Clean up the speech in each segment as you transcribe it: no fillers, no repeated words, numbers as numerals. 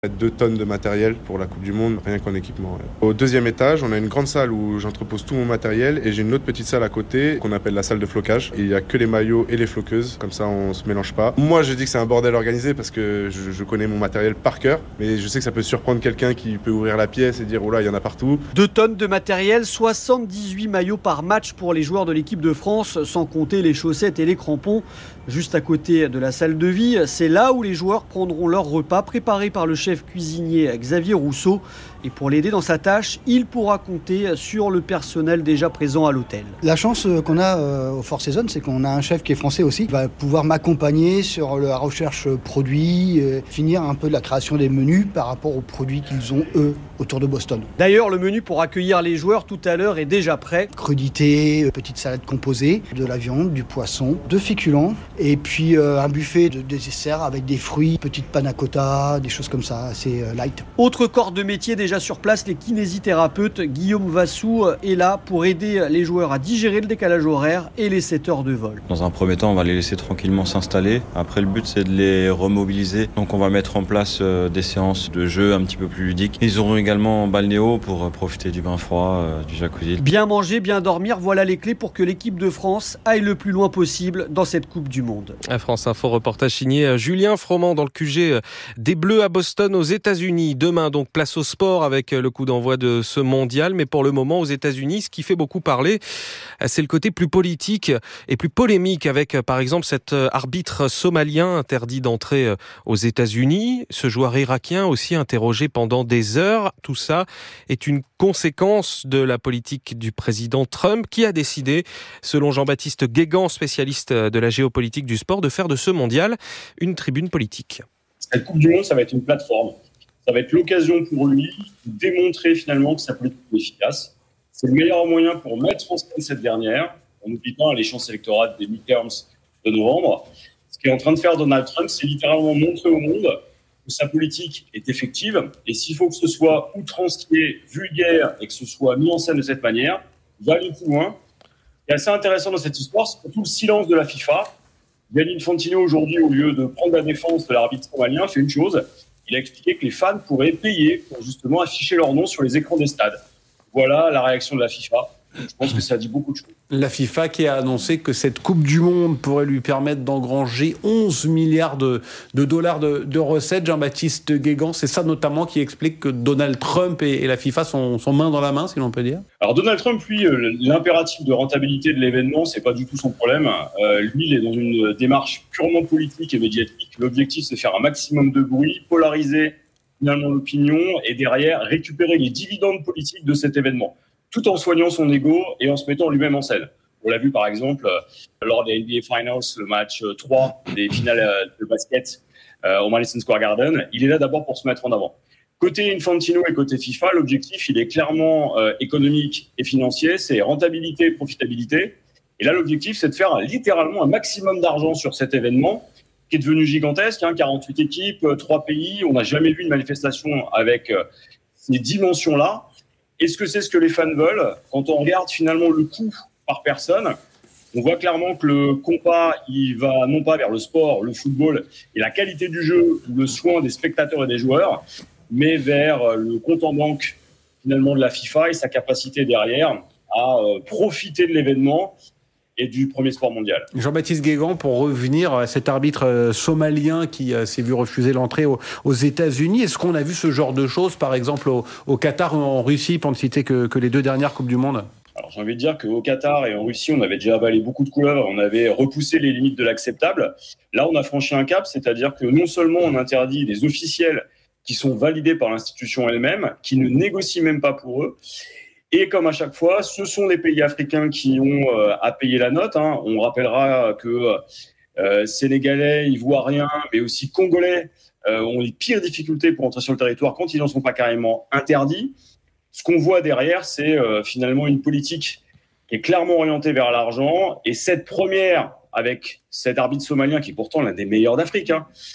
2 tonnes de matériel pour la Coupe du Monde, rien qu'en équipement. Au 2e étage, on a une grande salle où j'entrepose tout mon matériel et j'ai une autre petite salle à côté qu'on appelle la salle de flocage. Et il n'y a que les maillots et les floqueuses, comme ça on se mélange pas. Moi je dis que c'est un bordel organisé parce que je connais mon matériel par cœur, mais je sais que ça peut surprendre quelqu'un qui peut ouvrir la pièce et dire oh là il y en a partout. 2 tonnes de matériel, 78 maillots par match pour les joueurs de l'équipe de France, sans compter les chaussettes et les crampons. Juste à côté de la salle de vie, c'est là où les joueurs prendront leur repas préparé par le chef cuisinier Xavier Rousseau. Et pour l'aider dans sa tâche, il pourra compter sur le personnel déjà présent à l'hôtel. La chance qu'on a au Four Seasons, c'est qu'on a un chef qui est français aussi, qui va pouvoir m'accompagner sur la recherche produits, finir un peu de la création des menus par rapport aux produits qu'ils ont, eux, autour de Boston. D'ailleurs, le menu pour accueillir les joueurs tout à l'heure est déjà prêt. Crudité, petite salade composée, de la viande, du poisson, de féculents, et puis un buffet de dessert avec des fruits, petite panna cotta, des choses comme ça, assez light. Autre corps de métier déjà sur place, les kinésithérapeutes. Guillaume Vassou est là pour aider les joueurs à digérer le décalage horaire et les 7 heures de vol. Dans un premier temps, on va les laisser tranquillement s'installer. Après, le but, c'est de les remobiliser. Donc, on va mettre en place des séances de jeu un petit peu plus ludiques. Ils auront également balnéo pour profiter du bain froid, du jacuzzi. Bien manger, bien dormir, voilà les clés pour que l'équipe de France aille le plus loin possible dans cette Coupe du Monde. À France Info, reportage signé Julien Froment dans le QG des Bleus à Boston aux États-Unis. Demain, donc, place au sport avec le coup d'envoi de ce mondial. Mais pour le moment, aux États-Unis, ce qui fait beaucoup parler, c'est le côté plus politique et plus polémique avec, par exemple, cet arbitre somalien interdit d'entrer aux États-Unis. Ce joueur irakien aussi interrogé pendant des heures. Tout ça est une conséquence de la politique du président Trump qui a décidé, selon Jean-Baptiste Guégan, spécialiste de la géopolitique du sport, de faire de ce mondial une tribune politique. Cette Coupe du Monde, ça va être une plateforme. Ça va être l'occasion pour lui de démontrer finalement que sa politique est efficace. C'est le meilleur moyen pour mettre en scène cette dernière, en n'oubliant pas les chances électorales des midterms de novembre. Ce qu'est en train de faire Donald Trump, c'est littéralement montrer au monde que sa politique est effective. Et s'il faut que ce soit outrancier, vulgaire et que ce soit mis en scène de cette manière, il va aller plus loin. Ce qui est assez intéressant dans cette histoire, c'est surtout le silence de la FIFA. Gianni Infantino, aujourd'hui, au lieu de prendre la défense de l'arbitre somalien, fait une chose. Il a expliqué que les fans pourraient payer pour justement afficher leur nom sur les écrans des stades. Voilà la réaction de la FIFA. Je pense que ça dit beaucoup de choses. La FIFA qui a annoncé que cette Coupe du Monde pourrait lui permettre d'engranger 11 milliards de dollars de recettes. Jean-Baptiste Guégan, c'est ça notamment qui explique que Donald Trump et la FIFA sont main dans la main, si l'on peut dire. Alors Donald Trump, lui, l'impératif de rentabilité de l'événement, c'est pas du tout son problème. Lui, il est dans une démarche purement politique et médiatique. L'objectif, c'est de faire un maximum de bruit, polariser finalement l'opinion et derrière récupérer les dividendes politiques de cet événement, tout en soignant son ego et en se mettant lui-même en scène. On l'a vu par exemple lors des NBA Finals, le match 3 des finales de basket au Madison Square Garden. Il est là d'abord pour se mettre en avant. Côté Infantino et côté FIFA, l'objectif, il est clairement économique et financier, c'est rentabilité et profitabilité. Et là, l'objectif, c'est de faire littéralement un maximum d'argent sur cet événement qui est devenu gigantesque, 48 équipes, 3 pays. On n'a jamais vu une manifestation avec ces dimensions-là. Est-ce que c'est ce que les fans veulent ? Quand on regarde finalement le coût par personne, on voit clairement que le compas, il va non pas vers le sport, le football et la qualité du jeu ou le soin des spectateurs et des joueurs, mais vers le compte en banque finalement de la FIFA et sa capacité derrière à profiter de l'événement et du premier sport mondial. Jean-Baptiste Guégan, pour revenir à cet arbitre somalien qui s'est vu refuser l'entrée aux États-Unis, est-ce qu'on a vu ce genre de choses, par exemple au Qatar ou en Russie, pour ne citer que les 2 dernières Coupes du Monde ? Alors j'ai envie de dire qu'au Qatar et en Russie, on avait déjà avalé beaucoup de couleuvres, on avait repoussé les limites de l'acceptable. Là, on a franchi un cap, c'est-à-dire que non seulement on interdit des officiels qui sont validés par l'institution elle-même, qui ne négocient même pas pour eux. Et comme à chaque fois, ce sont les pays africains qui ont à payer la note. On rappellera que Sénégalais, Ivoiriens, mais aussi Congolais ont les pires difficultés pour entrer sur le territoire quand ils n'en sont pas carrément interdits. Ce qu'on voit derrière, c'est finalement une politique qui est clairement orientée vers l'argent. Et cette première, avec cet arbitre somalien qui est pourtant l'un des meilleurs d'Afrique,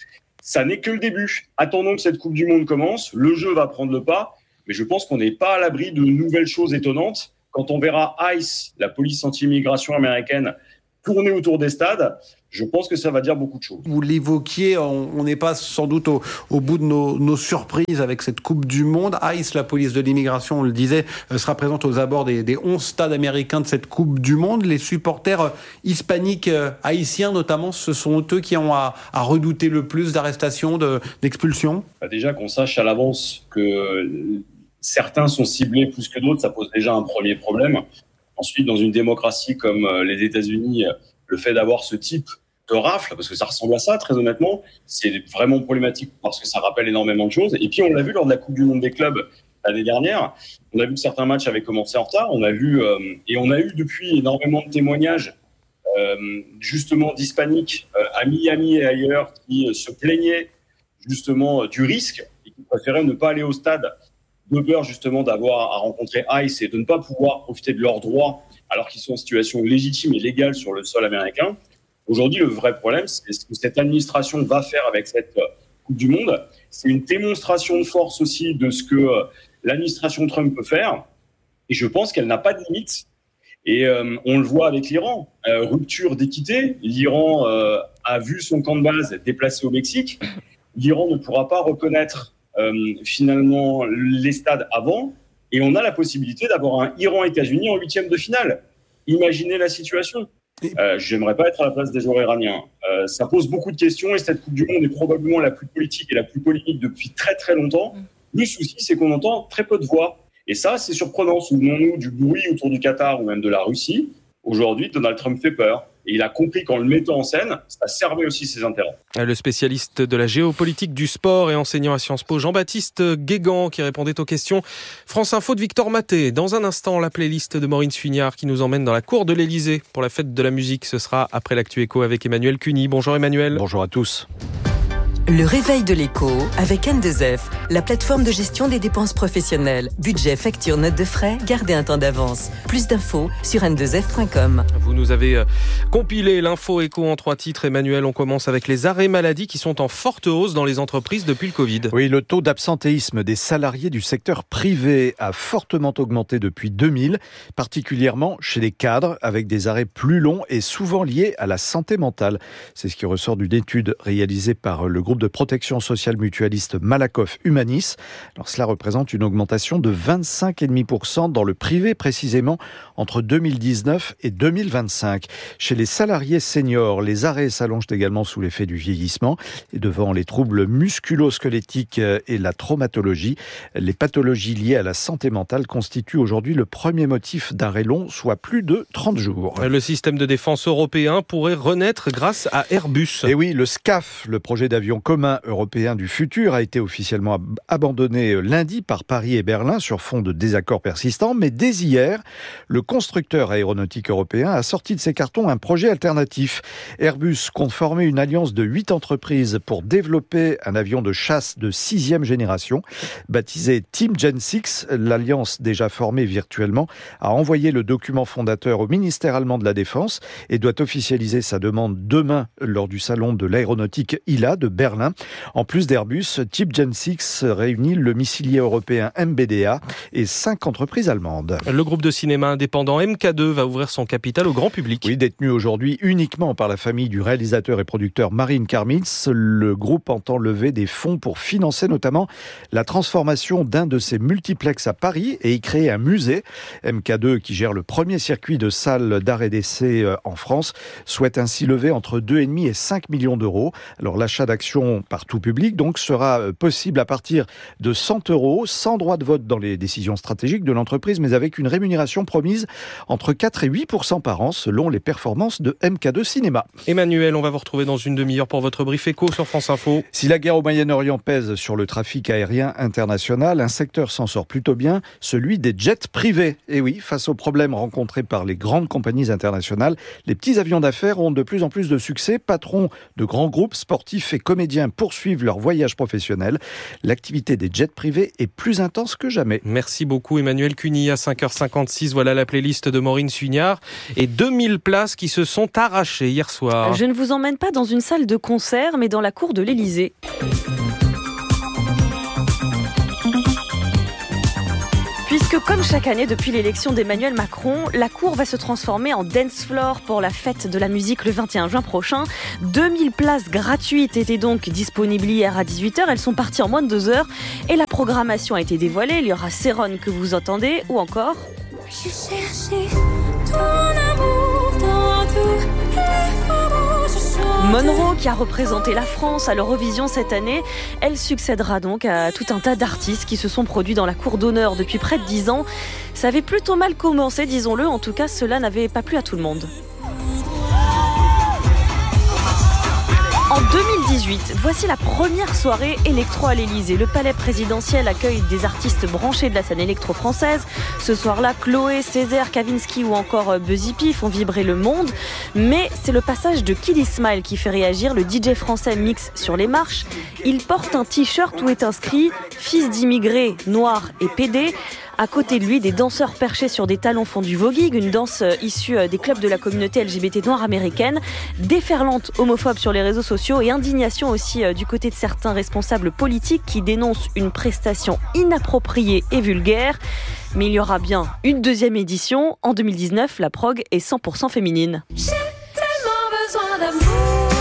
ça n'est que le début. Attendons que cette Coupe du Monde commence. Le jeu va prendre le pas. Mais je pense qu'on n'est pas à l'abri de nouvelles choses étonnantes. Quand on verra ICE, la police anti-immigration américaine, tourner autour des stades, Je pense que ça va dire beaucoup de choses. Vous l'évoquiez, on n'est pas sans doute au bout de nos surprises avec cette Coupe du Monde. ICE, la police de l'immigration, on le disait, sera présente aux abords des 11 stades américains de cette Coupe du Monde. Les supporters hispaniques haïtiens, notamment, ce sont eux qui ont à redouter le plus d'arrestations, d'expulsions. Déjà, qu'on sache à l'avance que certains sont ciblés plus que d'autres, ça pose déjà un premier problème. Ensuite, dans une démocratie comme les États-Unis, le fait d'avoir ce type de rafle, parce que ça ressemble à ça, très honnêtement, c'est vraiment problématique parce que ça rappelle énormément de choses. Et puis, on l'a vu lors de la Coupe du Monde des clubs l'année dernière. On a vu que certains matchs avaient commencé en retard. On a eu depuis énormément de témoignages, justement d'hispaniques à Miami et ailleurs, qui se plaignaient justement du risque et qui préféraient ne pas aller au stade de peur justement d'avoir à rencontrer ICE et de ne pas pouvoir profiter de leurs droits alors qu'ils sont en situation légitime et légale sur le sol américain. Aujourd'hui, le vrai problème, c'est ce que cette administration va faire avec cette Coupe du Monde. C'est une démonstration de force aussi de ce que l'administration Trump peut faire. Et je pense qu'elle n'a pas de limite. Et on le voit avec l'Iran. Rupture d'équité. L'Iran a vu son camp de base déplacé au Mexique. L'Iran ne pourra pas reconnaître finalement les stades avant. Et on a la possibilité d'avoir un Iran-États-Unis en 8e de finale. Imaginez la situation. J'aimerais pas être à la place des joueurs iraniens. Ça pose beaucoup de questions et cette Coupe du Monde est probablement la plus politique et la plus polémique depuis très très longtemps. Le souci, c'est qu'on entend très peu de voix. Et ça, c'est surprenant. Souvenons-nous du bruit autour du Qatar ou même de la Russie. Aujourd'hui, Donald Trump fait peur. Et il a compris qu'en le mettant en scène, ça servait aussi ses intérêts. Le spécialiste de la géopolitique du sport et enseignant à Sciences Po, Jean-Baptiste Guégan, qui répondait aux questions. France Info de Victor Maté. Dans un instant, la playlist de Maureen Suignard qui nous emmène dans la cour de l'Élysée pour la fête de la musique. Ce sera après l'Actu Éco avec Emmanuel Cuny. Bonjour Emmanuel. Bonjour à tous. Le réveil de l'écho avec N2F, la plateforme de gestion des dépenses professionnelles. Budget, facture, notes de frais, gardez un temps d'avance. Plus d'infos sur n2f.com. Vous nous avez compilé l'info écho en 3 titres. Emmanuel, on commence avec les arrêts maladie qui sont en forte hausse dans les entreprises depuis le Covid. Oui, le taux d'absentéisme des salariés du secteur privé a fortement augmenté depuis 2000, particulièrement chez les cadres, avec des arrêts plus longs et souvent liés à la santé mentale. C'est ce qui ressort d'une étude réalisée par le groupe de protection sociale mutualiste Malakoff Humanis. Alors cela représente une augmentation de 25,5% dans le privé précisément entre 2019 et 2025. Chez les salariés seniors, les arrêts s'allongent également sous l'effet du vieillissement et devant les troubles musculo-squelettiques et la traumatologie. Les pathologies liées à la santé mentale constituent aujourd'hui le premier motif d'arrêt long, soit plus de 30 jours. Le système de défense européen pourrait renaître grâce à Airbus. Et oui, le SCAF, le projet d'avion commun européen du futur, a été officiellement abandonné lundi par Paris et Berlin sur fond de désaccords persistants. Mais dès hier, le constructeur aéronautique européen a sorti de ses cartons un projet alternatif. Airbus compte former une alliance de 8 entreprises pour développer un avion de chasse de 6e génération. Baptisé Team Gen 6, l'alliance déjà formée virtuellement a envoyé le document fondateur au ministère allemand de la Défense et doit officialiser sa demande demain lors du salon de l'aéronautique ILA de Berlin. En plus d'Airbus, Team Gen 6 réunit le missilier européen MBDA et 5 entreprises allemandes. Le groupe de cinéma indépendant MK2 va ouvrir son capital au grand public. Oui, détenu aujourd'hui uniquement par la famille du réalisateur et producteur Marine Karmitz, le groupe entend lever des fonds pour financer notamment la transformation d'un de ses multiplexes à Paris et y créer un musée. MK2, qui gère le premier circuit de salles d'arrêt d'essai en France, souhaite ainsi lever entre 2,5 et 5 millions d'euros. Alors l'achat d'actions par tout public donc sera possible à partir de 100 €, sans droit de vote dans les décisions stratégiques de l'entreprise, mais avec une rémunération promise entre 4 et 8% par an selon les performances de MK2 Cinéma. Emmanuel, on va vous retrouver dans une demi-heure pour votre brief éco sur France Info. Si la guerre au Moyen-Orient pèse sur le trafic aérien international, un secteur s'en sort plutôt bien, celui des jets privés. Et oui, face aux problèmes rencontrés par les grandes compagnies internationales, les petits avions d'affaires ont de plus en plus de succès. Patrons de grands groupes sportifs et comédiens poursuivent leur voyage professionnel. L'activité des jets privés est plus intense que jamais. Merci beaucoup Emmanuel Cuny. À 5h56, voilà la playlist de Maureen Suignard et 2000 places qui se sont arrachées hier soir. Je ne vous emmène pas dans une salle de concert, mais dans la cour de l'Élysée. Puisque comme chaque année depuis l'élection d'Emmanuel Macron, la cour va se transformer en dance floor pour la fête de la musique le 21 juin prochain. 2000 places gratuites étaient donc disponibles hier à 18h. Elles sont parties en moins de 2 heures et la programmation a été dévoilée. Il y aura Céron que vous entendez ou encore... Je cherchais ton amour dans toutes les formes. Monroe qui a représenté la France à l'Eurovision cette année, elle succédera donc à tout un tas d'artistes qui se sont produits dans la cour d'honneur depuis près de 10 ans. Ça avait plutôt mal commencé, disons-le, en tout cas cela n'avait pas plu à tout le monde. En 2018, voici la première soirée électro à l'Elysée. Le palais présidentiel accueille des artistes branchés de la scène électro-française. Ce soir-là, Chloé, Césaire, Kavinsky ou encore Buzzy P font vibrer le monde. Mais c'est le passage de Kid Ismail qui fait réagir. Le DJ français mixe sur les marches. Il porte un t-shirt où est inscrit « Fils d'immigrés, noirs et PD ». À côté de lui, des danseurs perchés sur des talons font du voguing, une danse issue des clubs de la communauté LGBT noire américaine, déferlante homophobe sur les réseaux sociaux et indignation aussi du côté de certains responsables politiques qui dénoncent une prestation inappropriée et vulgaire. Mais il y aura bien une deuxième édition. En 2019, la prog est 100% féminine. J'ai tellement besoin d'amour.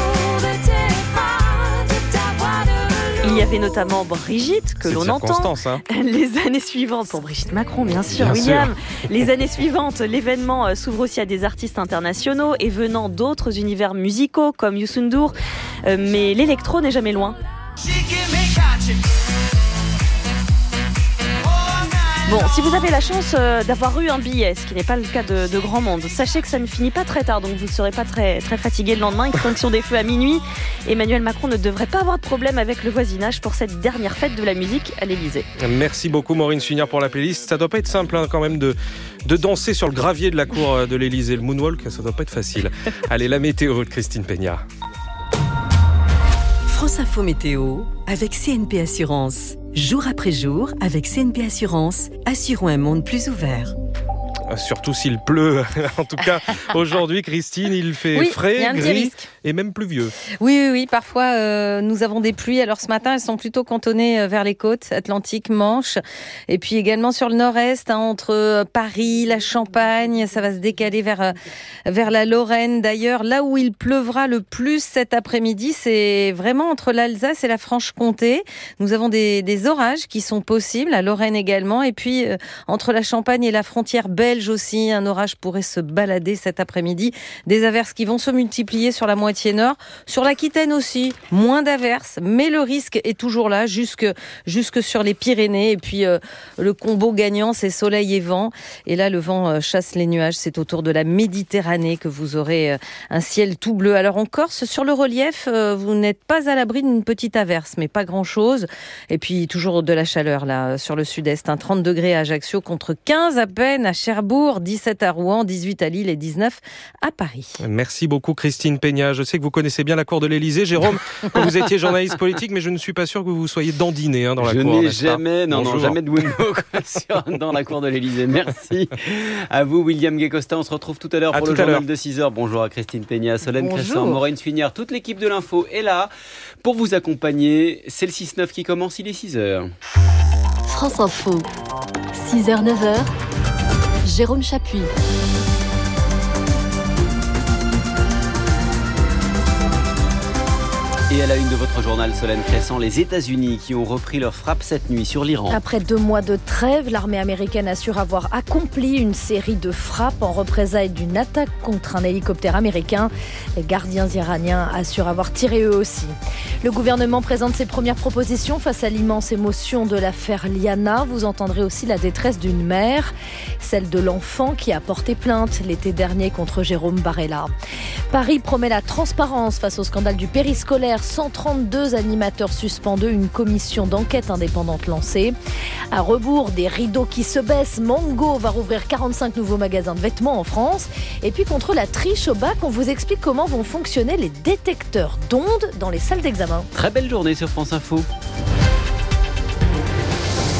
Il y avait notamment Brigitte, que l'on entend. Hein. Les années suivantes, pour Brigitte Macron, bien sûr, William. Les années suivantes, l'événement s'ouvre aussi à des artistes internationaux et venant d'autres univers musicaux, comme Youssou N'Dour. Mais l'électro n'est jamais loin. Bon, si vous avez la chance d'avoir eu un billet, ce qui n'est pas le cas de grand monde, sachez que ça ne finit pas très tard, donc vous ne serez pas très, très fatigué le lendemain. Extinction des feux à minuit. Emmanuel Macron ne devrait pas avoir de problème avec le voisinage pour cette dernière fête de la musique à l'Elysée. Merci beaucoup Maureen Sugnard pour la playlist. Ça doit pas être simple quand même de danser sur le gravier de la cour de l'Elysée. Le moonwalk, ça doit pas être facile. Allez, la météo de Christine Peña. France Info Météo avec CNP Assurance. Jour après jour, avec CNP Assurance, assurons un monde plus ouvert. Surtout s'il pleut. En tout cas, aujourd'hui, Christine, il fait frais, gris et même pluvieux. Oui. Parfois, nous avons des pluies. Alors ce matin, elles sont plutôt cantonnées vers les côtes Atlantique, Manche. Et puis également sur le nord-est, entre Paris, la Champagne. Ça va se décaler vers la Lorraine. D'ailleurs, là où il pleuvra le plus cet après-midi, c'est vraiment entre l'Alsace et la Franche-Comté. Nous avons des orages qui sont possibles, à Lorraine également. Et puis, entre la Champagne et la frontière belge aussi, un orage pourrait se balader cet après-midi. Des averses qui vont se multiplier sur la moitié nord. Sur l'Aquitaine aussi, moins d'averses, mais le risque est toujours là, jusque sur les Pyrénées. Et puis, le combo gagnant, c'est soleil et vent. Et là, le vent chasse les nuages. C'est autour de la Méditerranée que vous aurez un ciel tout bleu. Alors, en Corse, sur le relief, vous n'êtes pas à l'abri d'une petite averse, mais pas grand-chose. Et puis, toujours de la chaleur, là, sur le sud-est. 30 degrés à Ajaccio contre 15 à peine à Cherbourg. 17 à Rouen, 18 à Lille et 19 à Paris. Merci beaucoup Christine Peña. Je sais que vous connaissez bien la cour de l'Elysée. Jérôme, vous étiez journaliste politique, mais je ne suis pas sûr que vous soyez dandiné dans la cour. Je n'ai jamais de Wimbo dans la cour de l'Elysée. Merci à vous William Guécosta. On se retrouve tout à l'heure pour le journal de 6h. Bonjour à Christine Peña, Solène Cresson, Maureen Sugnard. Toute l'équipe de l'info est là pour vous accompagner. C'est le 6-9 qui commence, il est 6h. France Info, 6h, 9h. Jérôme Chapuis. Et à la une de votre journal, Solène Cresson, les États-Unis qui ont repris leur frappe cette nuit sur l'Iran. Après 2 mois de trêve, l'armée américaine assure avoir accompli une série de frappes en représailles d'une attaque contre un hélicoptère américain. Les gardiens iraniens assurent avoir tiré eux aussi. Le gouvernement présente ses premières propositions face à l'immense émotion de l'affaire Liana. Vous entendrez aussi la détresse d'une mère, celle de l'enfant qui a porté plainte l'été dernier contre Jérôme Barella. Paris promet la transparence face au scandale du périscolaire. 132 animateurs suspendus, une commission d'enquête indépendante lancée. À rebours des rideaux qui se baissent, Mango va rouvrir 45 nouveaux magasins de vêtements en France. Et puis contre la triche au bac, on vous explique comment vont fonctionner les détecteurs d'ondes dans les salles d'examen. Très belle journée sur France Info.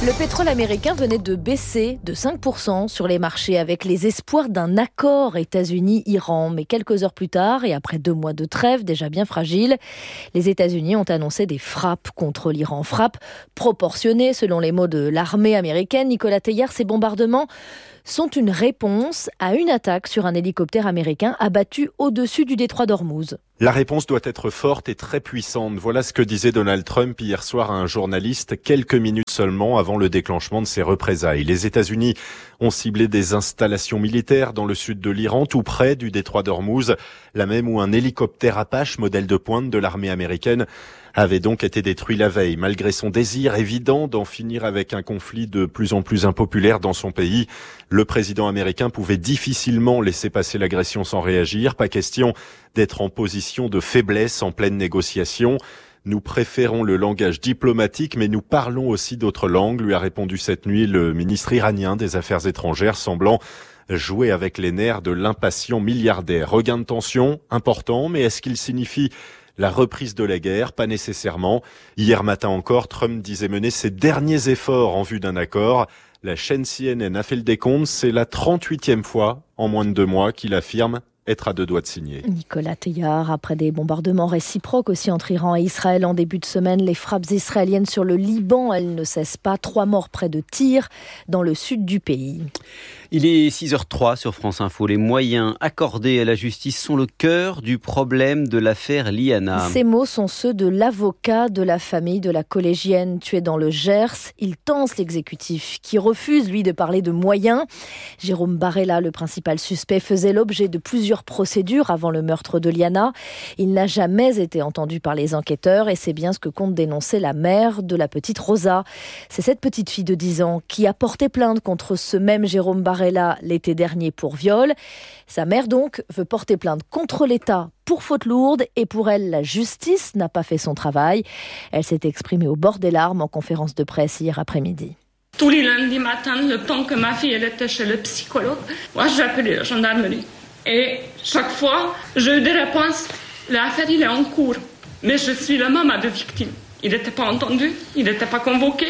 Le pétrole américain venait de baisser de 5% sur les marchés avec les espoirs d'un accord États-Unis-Iran. Mais quelques heures plus tard, et après 2 mois de trêve déjà bien fragile, les États-Unis ont annoncé des frappes contre l'Iran. Frappes proportionnées selon les mots de l'armée américaine. Nicolas Teilhard, ces bombardements sont une réponse à une attaque sur un hélicoptère américain abattu au-dessus du détroit d'Ormuz. La réponse doit être forte et très puissante. Voilà ce que disait Donald Trump hier soir à un journaliste quelques minutes seulement avant le déclenchement de ses représailles. Les États-Unis ont ciblé des installations militaires dans le sud de l'Iran, tout près du détroit d'Ormuz, là même où un hélicoptère Apache, modèle de pointe de l'armée américaine, avait donc été détruit la veille. Malgré son désir évident d'en finir avec un conflit de plus en plus impopulaire dans son pays, le président américain pouvait difficilement laisser passer l'agression sans réagir. Pas question d'être en position de faiblesse en pleine négociation. Nous préférons le langage diplomatique, mais nous parlons aussi d'autres langues, lui a répondu cette nuit le ministre iranien des Affaires étrangères, semblant jouer avec les nerfs de l'impatient milliardaire. Regain de tension important, mais est-ce qu'il signifie la reprise de la guerre? Pas nécessairement. Hier matin encore, Trump disait mener ses derniers efforts en vue d'un accord. La chaîne CNN a fait le décompte, c'est la 38e fois en moins de 2 mois qu'il affirme être à 2 doigts de signer. Nicolas Teilhard, après des bombardements réciproques aussi entre Iran et Israël en début de semaine, les frappes israéliennes sur le Liban, elles ne cessent pas. 3 morts près de Tyr, dans le sud du pays. Il est 6h03 sur France Info. Les moyens accordés à la justice sont le cœur du problème de l'affaire Liana. Ces mots sont ceux de l'avocat de la famille de la collégienne tuée dans le Gers. Il tense l'exécutif qui refuse, lui, de parler de moyens. Jérôme Barella, le principal suspect, faisait l'objet de plusieurs procédures avant le meurtre de Liana. Il n'a jamais été entendu par les enquêteurs et c'est bien ce que compte dénoncer la mère de la petite Rosa. C'est cette petite fille de 10 ans qui a porté plainte contre ce même Jérôme Barella l'été dernier pour viol. Sa mère donc veut porter plainte contre l'État pour faute lourde et pour elle, la justice n'a pas fait son travail. Elle s'est exprimée au bord des larmes en conférence de presse hier après-midi. Tous les lundis matins, le temps que ma fille elle était chez le psychologue, moi j'ai appelé la gendarmerie. Et chaque fois, j'ai eu des réponses. L'affaire, il est en cours. Mais je suis la maman de victime. Il n'était pas entendu, il n'était pas convoqué.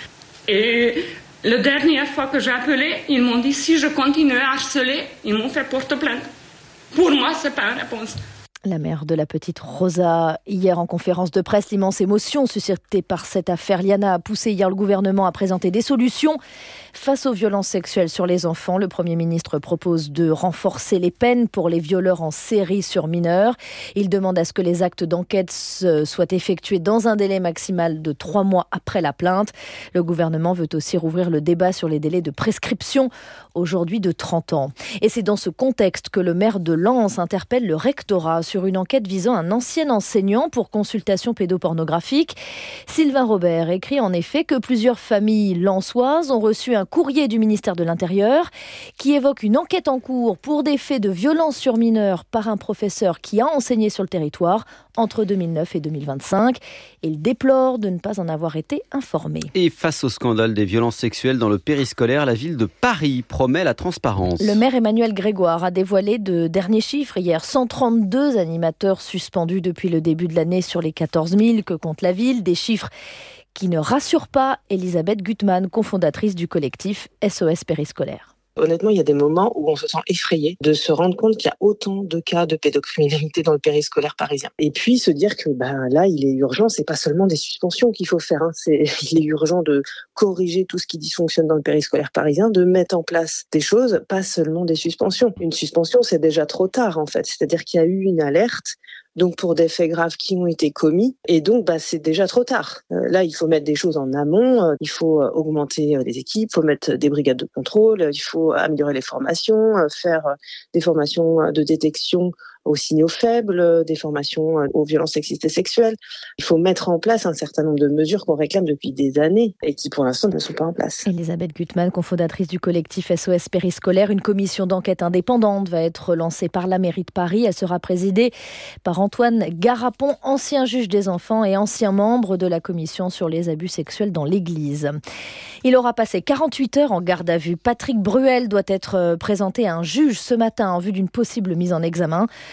Et la dernière fois que j'ai appelé, ils m'ont dit si je continue à harceler, ils m'ont fait porte plainte. Pour moi, c'est pas une réponse. La mère de la petite Rosa, hier en conférence de presse, l'immense émotion suscitée par cette affaire Liana a poussé hier le gouvernement à présenter des solutions face aux violences sexuelles sur les enfants. Le Premier ministre propose de renforcer les peines pour les violeurs en série sur mineurs. Il demande à ce que les actes d'enquête soient effectués dans un délai maximal de 3 mois après la plainte. Le gouvernement veut aussi rouvrir le débat sur les délais de prescription, aujourd'hui de 30 ans. Et c'est dans ce contexte que le maire de Lens interpelle le rectorat sur une enquête visant un ancien enseignant pour consultation pédopornographique. Sylvain Robert écrit en effet que plusieurs familles lensoises ont reçu un courrier du ministère de l'Intérieur qui évoque une enquête en cours pour des faits de violence sur mineurs par un professeur qui a enseigné sur le territoire entre 2009 et 2025. Il déplore de ne pas en avoir été informé. Et face au scandale des violences sexuelles dans le périscolaire, la ville de Paris promet la transparence. Le maire Emmanuel Grégoire a dévoilé de derniers chiffres hier. 132 animateurs suspendus depuis le début de l'année sur les 14 000 que compte la ville. Des chiffres qui ne rassurent pas Elisabeth Gutmann, cofondatrice du collectif SOS Périscolaire. Honnêtement, il y a des moments où on se sent effrayé de se rendre compte qu'il y a autant de cas de pédocriminalité dans le périscolaire parisien. Et puis se dire que là, il est urgent, c'est pas seulement des suspensions qu'il faut faire. Il est urgent de corriger tout ce qui dysfonctionne dans le périscolaire parisien, de mettre en place des choses, pas seulement des suspensions. Une suspension, c'est déjà trop tard en fait. C'est-à-dire qu'il y a eu une alerte. Donc pour des faits graves qui ont été commis, et donc c'est déjà trop tard. Là, il faut mettre des choses en amont, il faut augmenter les équipes, il faut mettre des brigades de contrôle, il faut améliorer les formations, faire des formations de détection aux signaux faibles, des formations aux violences sexistes et sexuelles. Il faut mettre en place un certain nombre de mesures qu'on réclame depuis des années et qui pour l'instant ne sont pas en place. Elisabeth Gutmann, cofondatrice du collectif SOS Périscolaire, une commission d'enquête indépendante va être lancée par la mairie de Paris. Elle sera présidée par Antoine Garapon, ancien juge des enfants et ancien membre de la commission sur les abus sexuels dans l'église. Il aura passé 48 heures en garde à vue. Patrick Bruel doit être présenté à un juge ce matin en vue d'une possible mise en examen.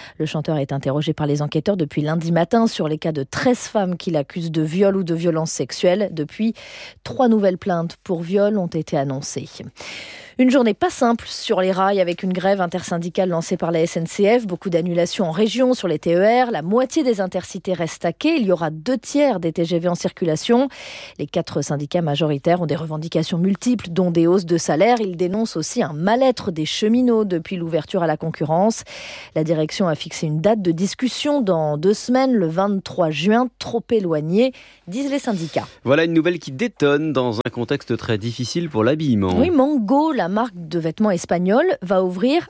Le chanteur est interrogé par les enquêteurs depuis lundi matin sur les cas de 13 femmes qu'il accuse de viol ou de violence sexuelle. Depuis, 3 nouvelles plaintes pour viol ont été annoncées. Une journée pas simple sur les rails avec une grève intersyndicale lancée par la SNCF. Beaucoup d'annulations en région sur les TER. La moitié des intercités restent à quai. Il y aura 2/3 des TGV en circulation. Les 4 syndicats majoritaires ont des revendications multiples, dont des hausses de salaire. Ils dénoncent aussi un mal-être des cheminots depuis l'ouverture à la concurrence. La direction a fixé une date de discussion dans 2 semaines, le 23 juin, trop éloigné, disent les syndicats. Voilà une nouvelle qui détonne dans un contexte très difficile pour l'habillement. Oui, Mango, la marque de vêtements espagnole, va ouvrir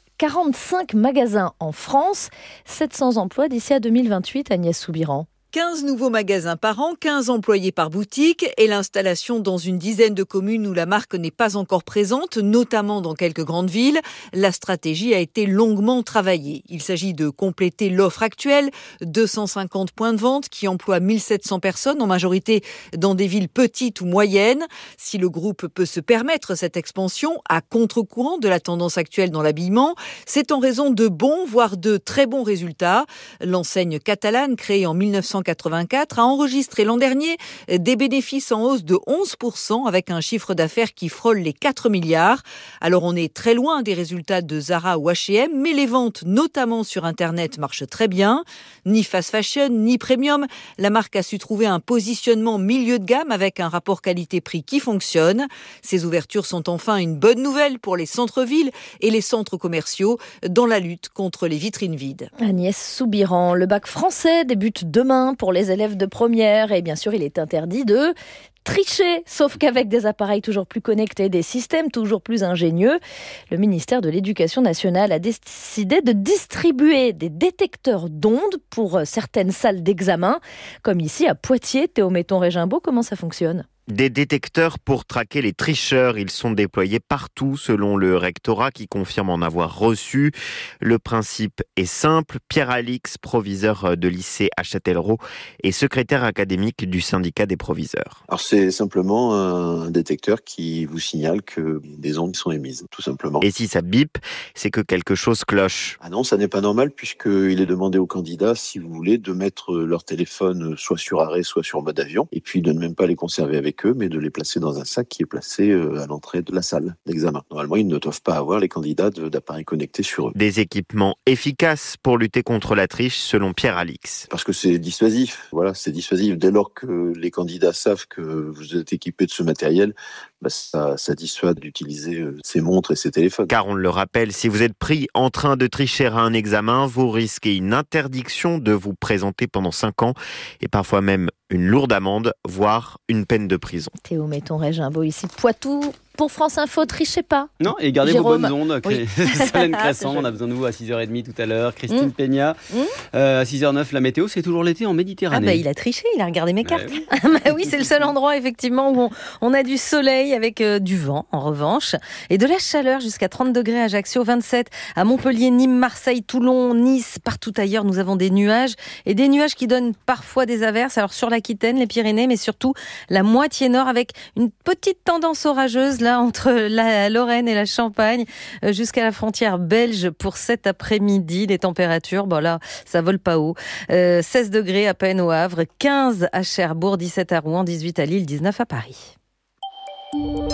45 magasins en France, 700 emplois d'ici à 2028, Agnès Soubiran. 15 nouveaux magasins par an, 15 employés par boutique et l'installation dans une dizaine de communes où la marque n'est pas encore présente, notamment dans quelques grandes villes. La stratégie a été longuement travaillée. Il s'agit de compléter l'offre actuelle, 250 points de vente qui emploient 1700 personnes, en majorité dans des villes petites ou moyennes. Si le groupe peut se permettre cette expansion à contre-courant de la tendance actuelle dans l'habillement, c'est en raison de bons, voire de très bons résultats. L'enseigne catalane, créée en 1984, a enregistré l'an dernier des bénéfices en hausse de 11% avec un chiffre d'affaires qui frôle les 4 milliards. Alors on est très loin des résultats de Zara ou H&M, mais les ventes, notamment sur Internet, marchent très bien. Ni fast fashion, ni premium, la marque a su trouver un positionnement milieu de gamme avec un rapport qualité-prix qui fonctionne. Ces ouvertures sont enfin une bonne nouvelle pour les centres-villes et les centres commerciaux dans la lutte contre les vitrines vides. Agnès Soubiran, le bac français débute demain pour les élèves de première et bien sûr il est interdit de tricher, sauf qu'avec des appareils toujours plus connectés, des systèmes toujours plus ingénieux, le ministère de l'Éducation nationale a décidé de distribuer des détecteurs d'ondes pour certaines salles d'examen, comme ici à Poitiers. Théo Metton-Régimbaud, comment ça fonctionne ? Des détecteurs pour traquer les tricheurs. Ils sont déployés partout selon le rectorat qui confirme en avoir reçu. Le principe est simple. Pierre Alix, proviseur de lycée à Châtellerault et secrétaire académique du syndicat des proviseurs. Alors c'est simplement un détecteur qui vous signale que des ondes sont émises, tout simplement. Et si ça bip, c'est que quelque chose cloche. Ah non, ça n'est pas normal puisqu'il est demandé aux candidats, si vous voulez, de mettre leur téléphone soit sur arrêt, soit sur mode avion et puis de ne même pas les conserver avec eux, mais de les placer dans un sac qui est placé à l'entrée de la salle d'examen. Normalement, ils ne doivent pas avoir, les candidats, d'appareils connectés sur eux. Des équipements efficaces pour lutter contre la triche, selon Pierre Alix. Parce que c'est dissuasif. Voilà, c'est dissuasif. Dès lors que les candidats savent que vous êtes équipés de ce matériel, ça dissuade d'utiliser ces montres et ces téléphones. Car on le rappelle, si vous êtes pris en train de tricher à un examen, vous risquez une interdiction de vous présenter pendant 5 ans et parfois même une lourde amende, voire une peine de prison. Théo Metton-Régimbaud ici de Poitou. Pour France Info, trichez pas. Non, et gardez Jérôme. vos bonnes ondes. Oui. Solène Crescent, on a besoin de vous à 6h30 tout à l'heure. Christine Peña, à 6h09, la météo, c'est toujours l'été en Méditerranée. Ah il a triché, il a regardé mes cartes. Oui, c'est le seul endroit effectivement où on a du soleil avec du vent en revanche et de la chaleur jusqu'à 30 degrés à Ajaccio, 27 à Montpellier, Nîmes, Marseille, Toulon, Nice, partout ailleurs nous avons des nuages et des nuages qui donnent parfois des averses. Alors sur l'Aquitaine, les Pyrénées, mais surtout la moitié nord avec une petite tendance orageuse là entre la Lorraine et la Champagne jusqu'à la frontière belge pour cet après-midi. Les températures, là, ça vole pas haut. 16 degrés à peine au Havre, 15 à Cherbourg, 17 à Rouen, 18 à Lille, 19 à Paris. Une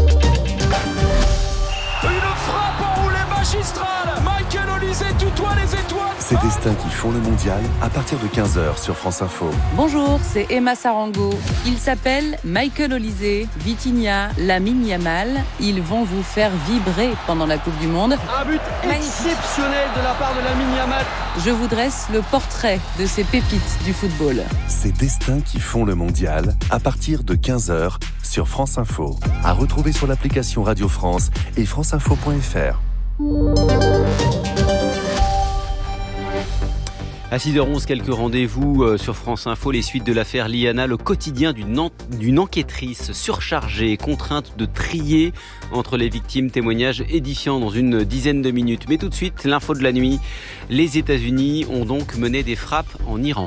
frappe enroulée magistrale. Michael Olise tutoie les étoiles. Ces destins qui font le mondial à partir de 15h sur France Info. Bonjour, c'est Emma Sarango. Ils s'appellent Michael Olise, Vitinha, Lamine Yamal. Ils vont vous faire vibrer pendant la Coupe du Monde. Un but exceptionnel de la part de Lamine Yamal. Je vous dresse le portrait de ces pépites du football. Ces destins qui font le mondial à partir de 15h sur France Info. À retrouver sur l'application Radio France et franceinfo.fr. À 6h11, quelques rendez-vous sur France Info. Les suites de l'affaire Liana, le quotidien d'une enquêtrice surchargée, contrainte de trier entre les victimes. Témoignages édifiants dans une dizaine de minutes. Mais tout de suite, l'info de la nuit. Les États-Unis ont donc mené des frappes en Iran.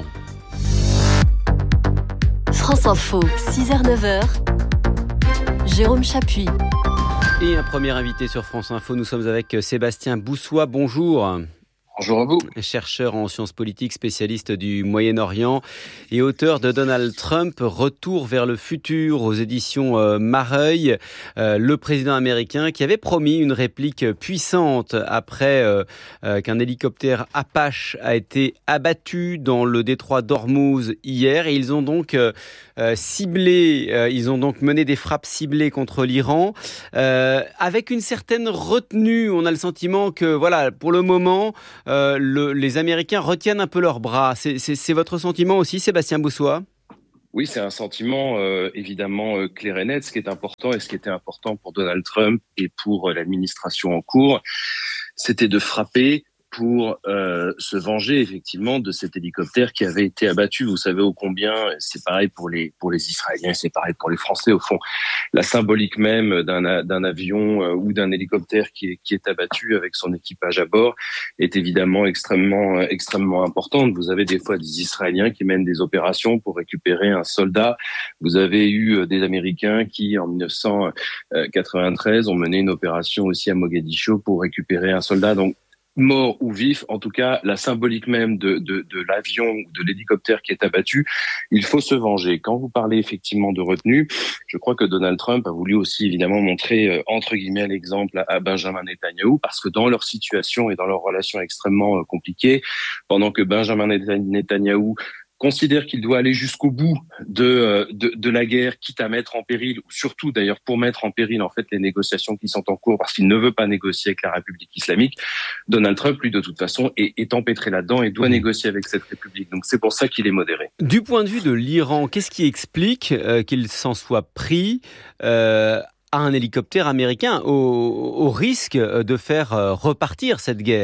France Info, 6h-9h, Jérôme Chapuis. Et un premier invité sur France Info, nous sommes avec Sébastien Boussois. Bonjour. Bonjour à vous. Chercheur en sciences politiques, spécialiste du Moyen-Orient et auteur de Donald Trump, Retour vers le futur aux éditions Mareuil. Le président américain qui avait promis une réplique puissante après qu'un hélicoptère Apache a été abattu dans le détroit d'Ormuz hier. Et ils ont donc mené des frappes ciblées contre l'Iran avec une certaine retenue. On a le sentiment que, voilà, pour le moment, les Américains retiennent un peu leurs bras. C'est votre sentiment aussi, Sébastien Boussois ? Oui, c'est un sentiment évidemment clair et net. Ce qui est important et ce qui était important pour Donald Trump et pour l'administration en cours, c'était de frapper pour se venger effectivement de cet hélicoptère qui avait été abattu. Vous savez ô combien, c'est pareil pour les Israéliens, c'est pareil pour les Français au fond. La symbolique même d'un avion ou d'un hélicoptère qui est abattu avec son équipage à bord est évidemment extrêmement importante. Vous avez des fois des Israéliens qui mènent des opérations pour récupérer un soldat. Vous avez eu des Américains qui en 1993 ont mené une opération aussi à Mogadiscio pour récupérer un soldat. Donc mort ou vif, en tout cas, la symbolique même de l'avion ou de l'hélicoptère qui est abattu, il faut se venger. Quand vous parlez effectivement de retenue, je crois que Donald Trump a voulu aussi évidemment montrer, entre guillemets, l'exemple à Benjamin Netanyahou, parce que dans leur situation et dans leur relation extrêmement compliquée, pendant que Benjamin Netanyahou considère qu'il doit aller jusqu'au bout de la guerre, quitte à mettre en péril, ou surtout d'ailleurs pour mettre en péril en fait les négociations qui sont en cours parce qu'il ne veut pas négocier avec la République islamique. Donald Trump, lui, de toute façon, est empêtré là-dedans et doit négocier avec cette République. Donc c'est pour ça qu'il est modéré. Du point de vue de l'Iran, qu'est-ce qui explique qu'il s'en soit pris à un hélicoptère américain au risque de faire repartir cette guerre ?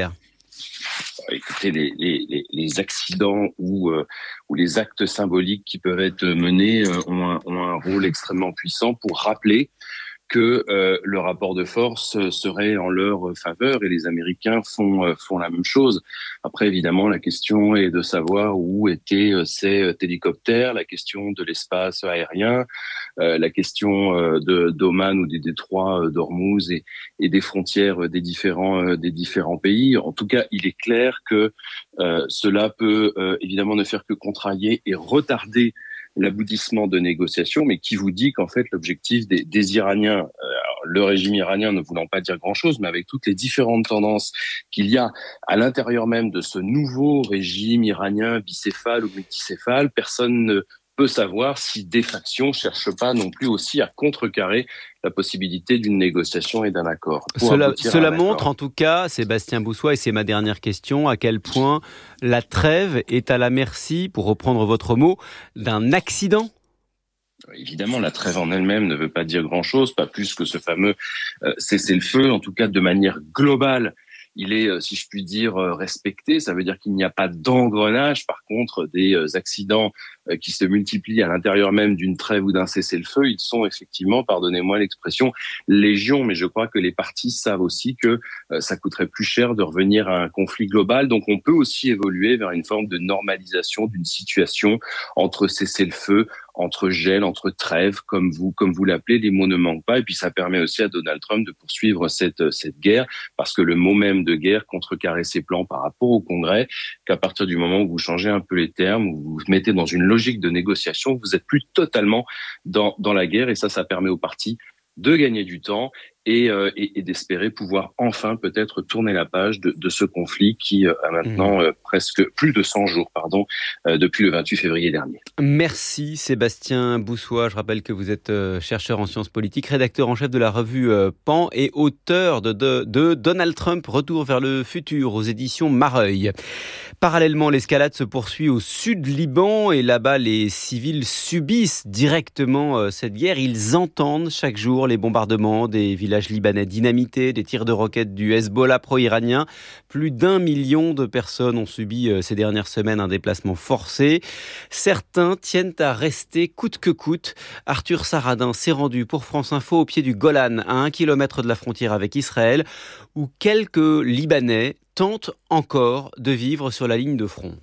Écoutez, les accidents ou les actes symboliques qui peuvent être menés ont un rôle extrêmement puissant pour rappeler que le rapport de force serait en leur faveur et les Américains font la même chose. Après, évidemment, la question est de savoir où étaient ces hélicoptères, la question de l'espace aérien, la question d'Oman ou des détroits d'Ormuz et des frontières des différents pays. En tout cas, il est clair que cela peut évidemment ne faire que contrarier et retarder l'aboutissement de négociations, mais qui vous dit qu'en fait l'objectif des Iraniens, le régime iranien ne voulant pas dire grand-chose, mais avec toutes les différentes tendances qu'il y a à l'intérieur même de ce nouveau régime iranien bicéphale ou multicéphale, personne ne peut savoir si des factions cherchent pas non plus aussi à contrecarrer la possibilité d'une négociation et d'un accord. Cela montre en tout cas, Sébastien Boussois, et c'est ma dernière question, à quel point la trêve est à la merci, pour reprendre votre mot, d'un accident. Évidemment, la trêve en elle-même ne veut pas dire grand-chose, pas plus que ce fameux cessez-le-feu, en tout cas de manière globale. Il est, si je puis dire, respecté. Ça veut dire qu'il n'y a pas d'engrenage. Par contre, des accidents qui se multiplient à l'intérieur même d'une trêve ou d'un cessez-le-feu, ils sont effectivement, pardonnez-moi l'expression, légion. Mais je crois que les parties savent aussi que ça coûterait plus cher de revenir à un conflit global. Donc on peut aussi évoluer vers une forme de normalisation d'une situation entre cessez-le-feu, entre gel, entre trêve, comme vous l'appelez, les mots ne manquent pas. Et puis ça permet aussi à Donald Trump de poursuivre cette guerre, parce que le mot même de guerre contrecarre ses plans par rapport au Congrès, qu'à partir du moment où vous changez un peu les termes, où vous vous mettez dans une logique de négociation, vous êtes plus totalement dans la guerre, et ça permet aux partis de gagner du temps et d'espérer pouvoir enfin peut-être tourner la page de ce conflit qui a maintenant presque plus de 100 jours depuis le 28 février dernier. Merci Sébastien Boussois. Je rappelle que vous êtes chercheur en sciences politiques, rédacteur en chef de la revue Pan et auteur de Donald Trump, Retour vers le futur aux éditions Mareuil. Parallèlement, l'escalade se poursuit au sud Liban et là-bas, les civils subissent directement cette guerre. Ils entendent chaque jour les bombardements des villages libanais dynamités, des tirs de roquettes du Hezbollah pro-iranien. Plus d'1 million de personnes ont subi ces dernières semaines un déplacement forcé. Certains tiennent à rester coûte que coûte. Arthur Saradin s'est rendu pour France Info au pied du Golan, à 1 kilomètre de la frontière avec Israël, où quelques Libanais tentent encore de vivre sur la ligne de front.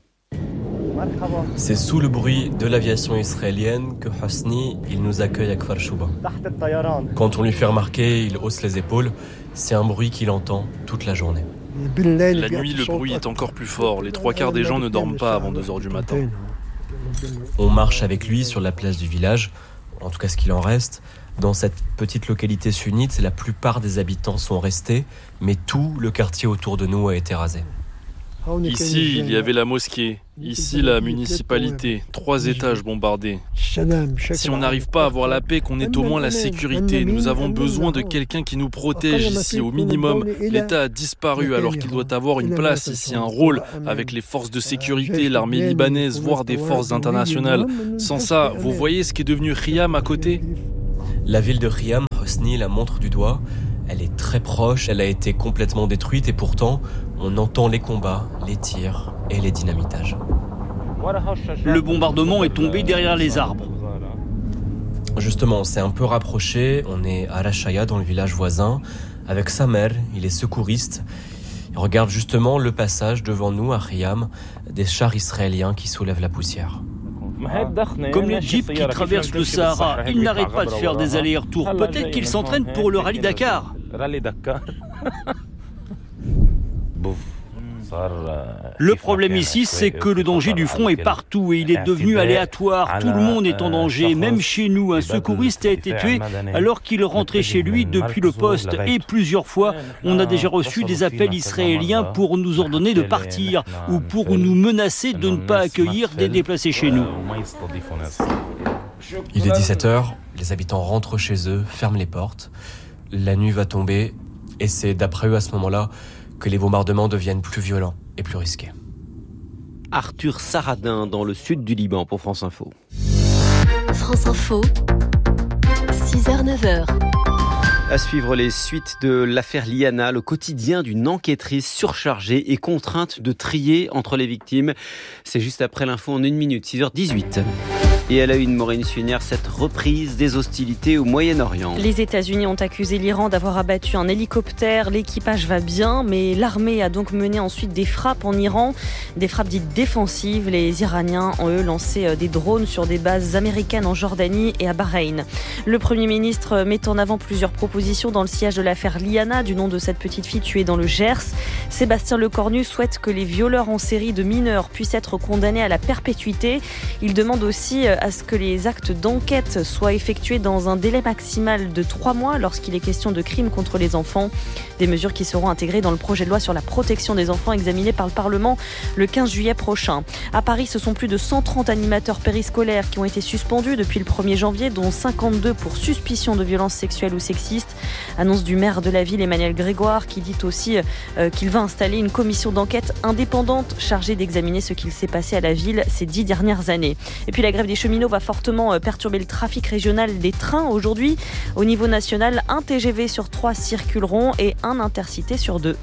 C'est sous le bruit de l'aviation israélienne que Hosni, il nous accueille à Kfar Shouba. Quand on lui fait remarquer, il hausse les épaules. C'est un bruit qu'il entend toute la journée. La nuit, le bruit est encore plus fort. Les 3/4 des gens ne dorment pas avant 2h du matin. On marche avec lui sur la place du village, en tout cas ce qu'il en reste. Dans cette petite localité sunnite, la plupart des habitants sont restés, mais tout le quartier autour de nous a été rasé. Ici, il y avait la mosquée. Ici, la municipalité. 3 étages bombardés. Si on n'arrive pas à avoir la paix, qu'on ait au moins la sécurité. Nous avons besoin de quelqu'un qui nous protège ici, au minimum. L'État a disparu alors qu'il doit avoir une place ici, un rôle avec les forces de sécurité, l'armée libanaise, voire des forces internationales. Sans ça, vous voyez ce qui est devenu Khiam à côté ? La ville de Khiam, Hosni la montre du doigt. Elle est très proche, elle a été complètement détruite et pourtant, on entend les combats, les tirs et les dynamitages. Le bombardement est tombé derrière les arbres. Justement, on s'est un peu rapproché, on est à Rachaya dans le village voisin, avec sa mère, il est secouriste. Il regarde justement le passage devant nous à Khiam, des chars israéliens qui soulèvent la poussière. Comme les jeeps qui traversent le Sahara, ils n'arrêtent pas de faire des allers-retours. Peut-être qu'ils s'entraînent pour le rallye Dakar. Le problème ici, c'est que le danger du front est partout et il est devenu aléatoire. Tout le monde est en danger, même chez nous. Un secouriste a été tué alors qu'il rentrait chez lui depuis le poste. Et plusieurs fois, on a déjà reçu des appels israéliens pour nous ordonner de partir ou pour nous menacer de ne pas accueillir des déplacés chez nous. Il est 17h, les habitants rentrent chez eux, ferment les portes. La nuit va tomber et c'est d'après eux à ce moment-là que les bombardements deviennent plus violents et plus risqués. Arthur Saradin dans le sud du Liban pour France Info. France Info, 6h-9h. À suivre les suites de l'affaire Liana, le quotidien d'une enquêtrice surchargée et contrainte de trier entre les victimes. C'est juste après l'info en 1 minute, 6h18. Et à la une, Maureen Suinière, cette reprise des hostilités au Moyen-Orient. Les États-Unis ont accusé l'Iran d'avoir abattu un hélicoptère. L'équipage va bien, mais l'armée a donc mené ensuite des frappes en Iran, des frappes dites défensives. Les Iraniens ont eux lancé des drones sur des bases américaines en Jordanie et à Bahreïn. Le Premier ministre met en avant plusieurs propositions dans le sillage de l'affaire Liana, du nom de cette petite fille tuée dans le Gers. Sébastien Lecornu souhaite que les violeurs en série de mineurs puissent être condamnés à la perpétuité. Il demande aussi à ce que les actes d'enquête soient effectués dans un délai maximal de 3 mois lorsqu'il est question de crimes contre les enfants. Des mesures qui seront intégrées dans le projet de loi sur la protection des enfants examiné par le Parlement le 15 juillet prochain. À Paris, ce sont plus de 130 animateurs périscolaires qui ont été suspendus depuis le 1er janvier, dont 52 pour suspicion de violences sexuelles ou sexistes. Annonce du maire de la ville, Emmanuel Grégoire, qui dit aussi qu'il va installer une commission d'enquête indépendante chargée d'examiner ce qu'il s'est passé à la ville ces 10 dernières années. Et puis la grève des cheminots va fortement perturber le trafic régional des trains aujourd'hui. Au niveau national, 1 TGV sur 3 circuleront et 1 Intercité sur 2.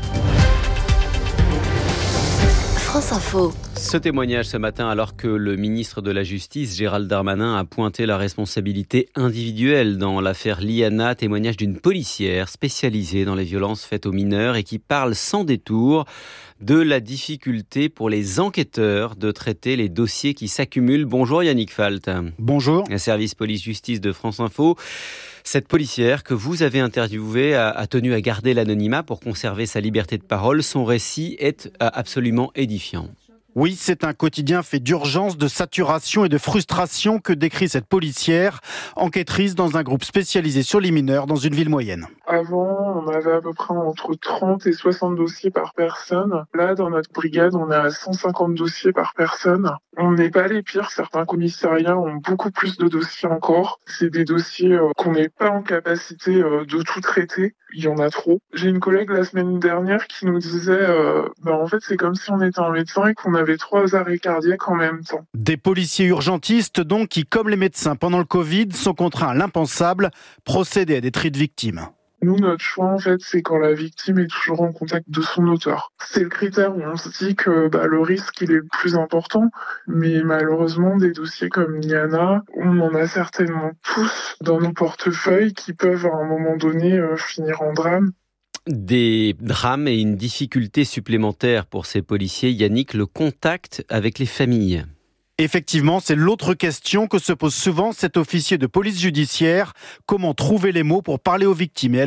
France Info. Ce témoignage ce matin alors que le ministre de la Justice, Gérald Darmanin, a pointé la responsabilité individuelle dans l'affaire Liana, témoignage d'une policière spécialisée dans les violences faites aux mineurs et qui parle sans détour de la difficulté pour les enquêteurs de traiter les dossiers qui s'accumulent. Bonjour Yannick Falt. Bonjour. Le service police-justice de France Info. Cette policière que vous avez interviewée a tenu à garder l'anonymat pour conserver sa liberté de parole. Son récit est absolument édifiant. Oui, c'est un quotidien fait d'urgence, de saturation et de frustration que décrit cette policière, enquêtrice dans un groupe spécialisé sur les mineurs dans une ville moyenne. Avant, on avait à peu près entre 30 et 60 dossiers par personne. Là, dans notre brigade, on est à 150 dossiers par personne. On n'est pas les pires. Certains commissariats ont beaucoup plus de dossiers encore. C'est des dossiers qu'on n'est pas en capacité de tout traiter. Il y en a trop. J'ai une collègue la semaine dernière qui nous disait en fait, c'est comme si on était un médecin et qu'on avait 3 arrêts cardiaques en même temps. Des policiers urgentistes, donc, qui, comme les médecins pendant le Covid, sont contraints à l'impensable, procéder à des tris de victimes. Nous, notre choix, en fait, c'est quand la victime est toujours en contact de son auteur. C'est le critère où on se dit que le risque, il est le plus important. Mais malheureusement, des dossiers comme Liana, on en a certainement tous dans nos portefeuilles qui peuvent, à un moment donné, finir en drame. Des drames et une difficulté supplémentaire pour ces policiers, Yannick, le contact avec les familles. Effectivement, c'est l'autre question que se pose souvent cet officier de police judiciaire. Comment trouver les mots pour parler aux victimes et à leurs familles ?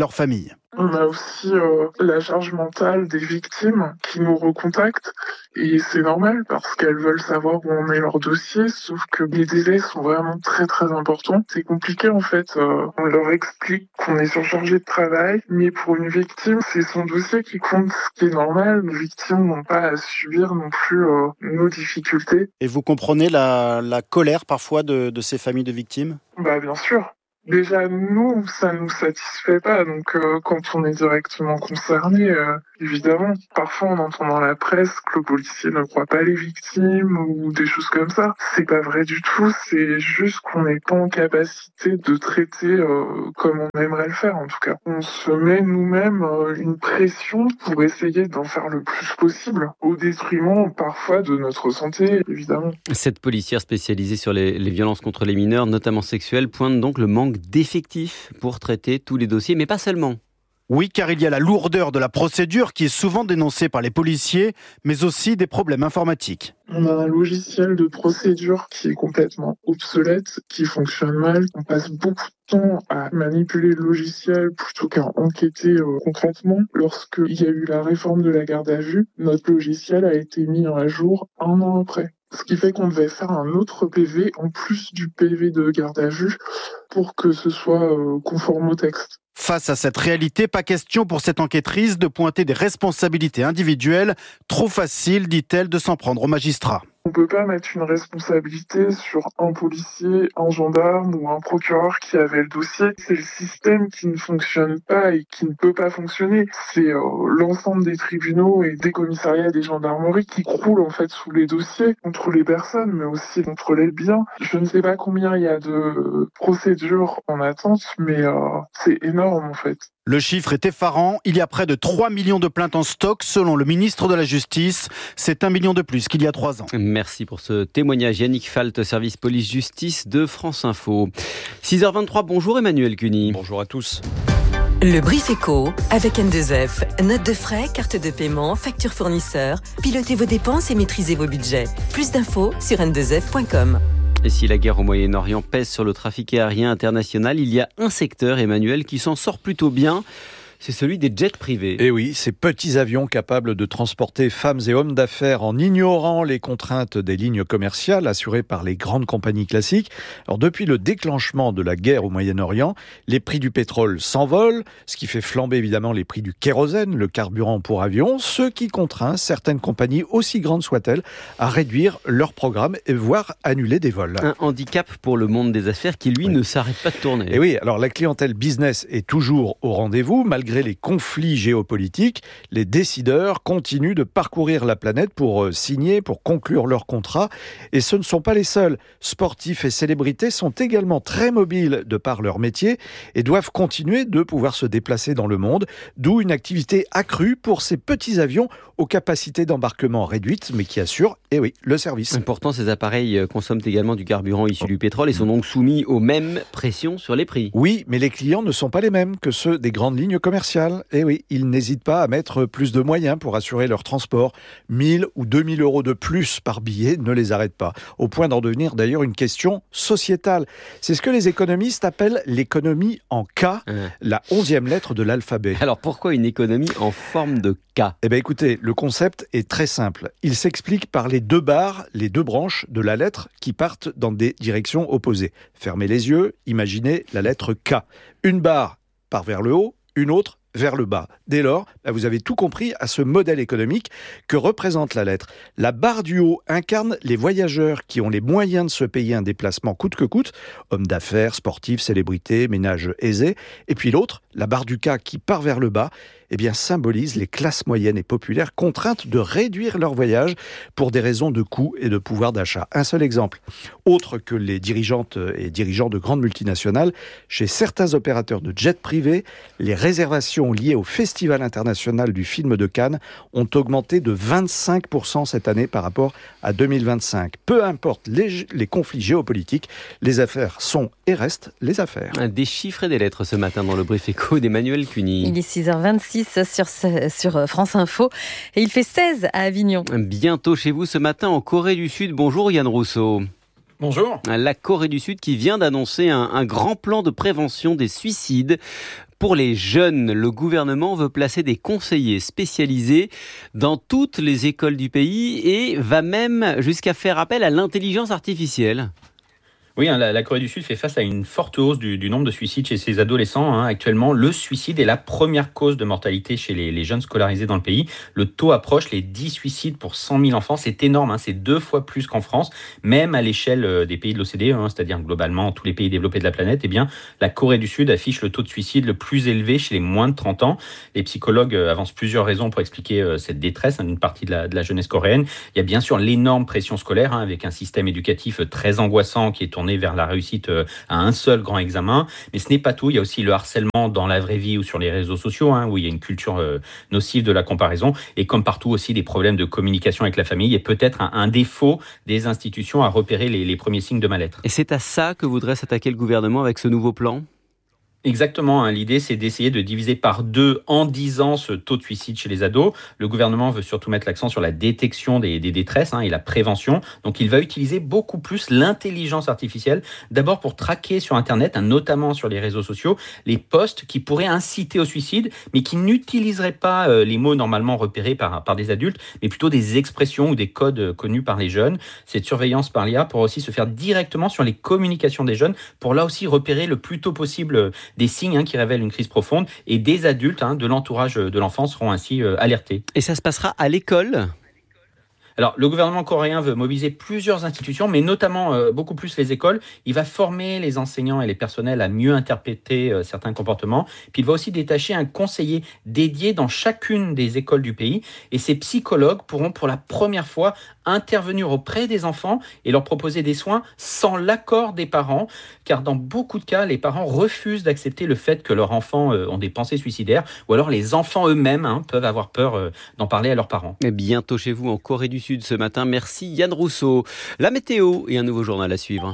On a aussi la charge mentale des victimes qui nous recontactent et c'est normal parce qu'elles veulent savoir où en est leur dossier, sauf que les délais sont vraiment très très importants. C'est compliqué en fait, on leur explique qu'on est surchargé de travail, mais pour une victime, c'est son dossier qui compte, ce qui est normal. Les victimes n'ont pas à subir non plus nos difficultés. Et vous comprenez la colère parfois de ces familles de victimes ? Bien sûr. Déjà, nous, ça nous satisfait pas. Donc, quand on est directement concerné, évidemment, parfois on entend dans la presse que le policier ne croit pas les victimes ou des choses comme ça. C'est pas vrai du tout. C'est juste qu'on n'est pas en capacité de traiter comme on aimerait le faire, en tout cas. On se met nous-mêmes une pression pour essayer d'en faire le plus possible, au détriment parfois de notre santé, évidemment. Cette policière spécialisée sur les violences contre les mineurs, notamment sexuelles, pointe donc le manque d'effectifs pour traiter tous les dossiers, mais pas seulement. Oui, car il y a la lourdeur de la procédure qui est souvent dénoncée par les policiers, mais aussi des problèmes informatiques. On a un logiciel de procédure qui est complètement obsolète, qui fonctionne mal. On passe beaucoup de temps à manipuler le logiciel plutôt qu'à enquêter concrètement. Lorsqu'il y a eu la réforme de la garde à vue, notre logiciel a été mis à jour 1 an après. Ce qui fait qu'on devait faire un autre PV en plus du PV de garde à vue pour que ce soit conforme au texte. Face à cette réalité, pas question pour cette enquêtrice de pointer des responsabilités individuelles. Trop facile, dit-elle, de s'en prendre aux magistrats. On ne peut pas mettre une responsabilité sur un policier, un gendarme ou un procureur qui avait le dossier. C'est le système qui ne fonctionne pas et qui ne peut pas fonctionner. C'est l'ensemble des tribunaux et des commissariats et des gendarmeries qui croulent en fait sous les dossiers contre les personnes, mais aussi contre les biens. Je ne sais pas combien il y a de procédures en attente, mais c'est énorme en fait. Le chiffre est effarant. Il y a près de 3 millions de plaintes en stock, selon le ministre de la Justice. C'est 1 million de plus qu'il y a 3 ans. Merci pour ce témoignage. Yannick Falt, service police-justice de France Info. 6h23, bonjour Emmanuel Cuny. Bonjour à tous. Le Brief Éco avec N2F. Notes de frais, carte de paiement, facture fournisseur. Pilotez vos dépenses et maîtrisez vos budgets. Plus d'infos sur n2f.com. Et si la guerre au Moyen-Orient pèse sur le trafic aérien international, il y a un secteur, Emmanuel, qui s'en sort plutôt bien. C'est celui des jets privés. Et oui, ces petits avions capables de transporter femmes et hommes d'affaires en ignorant les contraintes des lignes commerciales assurées par les grandes compagnies classiques. Alors depuis le déclenchement de la guerre au Moyen-Orient, les prix du pétrole s'envolent, ce qui fait flamber évidemment les prix du kérosène, le carburant pour avion, ce qui contraint certaines compagnies, aussi grandes soient-elles, à réduire leur programme et voire annuler des vols. Un handicap pour le monde des affaires qui, lui, ne s'arrête pas de tourner. Et oui, alors la clientèle business est toujours au rendez-vous, malgré les conflits géopolitiques, les décideurs continuent de parcourir la planète pour signer, pour conclure leurs contrats. Et ce ne sont pas les seuls. Sportifs et célébrités sont également très mobiles de par leur métier et doivent continuer de pouvoir se déplacer dans le monde, d'où une activité accrue pour ces petits avions aux capacités d'embarquement réduites, mais qui assurent, le service. Pourtant, ces appareils consomment également du carburant issu du pétrole et sont donc soumis aux mêmes pressions sur les prix. Oui, mais les clients ne sont pas les mêmes que ceux des grandes lignes commerciales. Et oui, ils n'hésitent pas à mettre plus de moyens pour assurer leur transport. 1 000 ou 2 000 euros de plus par billet ne les arrête pas, au point d'en devenir d'ailleurs une question sociétale. C'est ce que les économistes appellent l'économie en K, la 11e lettre de l'alphabet. Alors pourquoi une économie en forme de K ? Eh bien écoutez, le concept est très simple. Il s'explique par les 2 barres, les 2 branches de la lettre qui partent dans des directions opposées. Fermez les yeux, imaginez la lettre K. Une barre part vers le haut, une autre vers le bas. Dès lors, vous avez tout compris à ce modèle économique que représente la lettre. La barre du haut incarne les voyageurs qui ont les moyens de se payer un déplacement coûte que coûte, hommes d'affaires, sportifs, célébrités, ménages aisés. Et puis l'autre, la barre du K qui part vers le bas, symbolise les classes moyennes et populaires contraintes de réduire leur voyage pour des raisons de coût et de pouvoir d'achat. Un seul exemple. Autre que les dirigeantes et dirigeants de grandes multinationales, chez certains opérateurs de jets privés, les réservations liées au Festival international du film de Cannes ont augmenté de 25% cette année par rapport à 2025. Peu importe les conflits géopolitiques, les affaires sont et restent les affaires. Des chiffres et des lettres ce matin dans le Brief Éco d'Emmanuel Cuny. Il est 6h26 sur France Info et il fait 16 à Avignon. Bientôt chez vous ce matin en Corée du Sud. Bonjour Yann Rousseau. Bonjour. La Corée du Sud qui vient d'annoncer un grand plan de prévention des suicides. Pour les jeunes, le gouvernement veut placer des conseillers spécialisés dans toutes les écoles du pays et va même jusqu'à faire appel à l'intelligence artificielle. Oui, la Corée du Sud fait face à une forte hausse du nombre de suicides chez ses adolescents. Actuellement, le suicide est la première cause de mortalité chez les jeunes scolarisés dans le pays. Le taux approche les 10 suicides pour 100 000 enfants. C'est énorme, c'est 2 fois plus qu'en France. Même à l'échelle des pays de l'OCDE, c'est-à-dire globalement tous les pays développés de la planète, eh bien, la Corée du Sud affiche le taux de suicide le plus élevé chez les moins de 30 ans. Les psychologues avancent plusieurs raisons pour expliquer cette détresse d'une partie de la jeunesse coréenne. Il y a bien sûr l'énorme pression scolaire, avec un système éducatif très angoissant qui est tourné vers la réussite à un seul grand examen. Mais ce n'est pas tout. Il y a aussi le harcèlement dans la vraie vie ou sur les réseaux sociaux, où il y a une culture nocive de la comparaison. Et comme partout aussi, des problèmes de communication avec la famille et peut-être un défaut des institutions à repérer les premiers signes de mal-être. Et c'est à ça que voudrait s'attaquer le gouvernement avec ce nouveau plan ? Exactement, l'idée c'est d'essayer de diviser par 2 en 10 ans ce taux de suicide chez les ados. Le gouvernement veut surtout mettre l'accent sur la détection des détresses et la prévention. Donc il va utiliser beaucoup plus l'intelligence artificielle, d'abord pour traquer sur Internet, notamment sur les réseaux sociaux, les posts qui pourraient inciter au suicide, mais qui n'utiliseraient pas les mots normalement repérés par des adultes, mais plutôt des expressions ou des codes connus par les jeunes. Cette surveillance par l'IA pourra aussi se faire directement sur les communications des jeunes, pour là aussi repérer le plus tôt possible des signes qui révèlent une crise profonde, et des adultes de l'entourage de l'enfant seront ainsi alertés. Et ça se passera à l'école ? Alors, le gouvernement coréen veut mobiliser plusieurs institutions, mais notamment beaucoup plus les écoles. Il va former les enseignants et les personnels à mieux interpréter certains comportements. Puis il va aussi détacher un conseiller dédié dans chacune des écoles du pays. Et ces psychologues pourront pour la première fois intervenir auprès des enfants et leur proposer des soins sans l'accord des parents. Car dans beaucoup de cas, les parents refusent d'accepter le fait que leurs enfants ont des pensées suicidaires. Ou alors les enfants eux-mêmes peuvent avoir peur d'en parler à leurs parents. Et bientôt chez vous en Corée du Sud ce matin. Merci Yann Rousseau. La météo et un nouveau journal à suivre.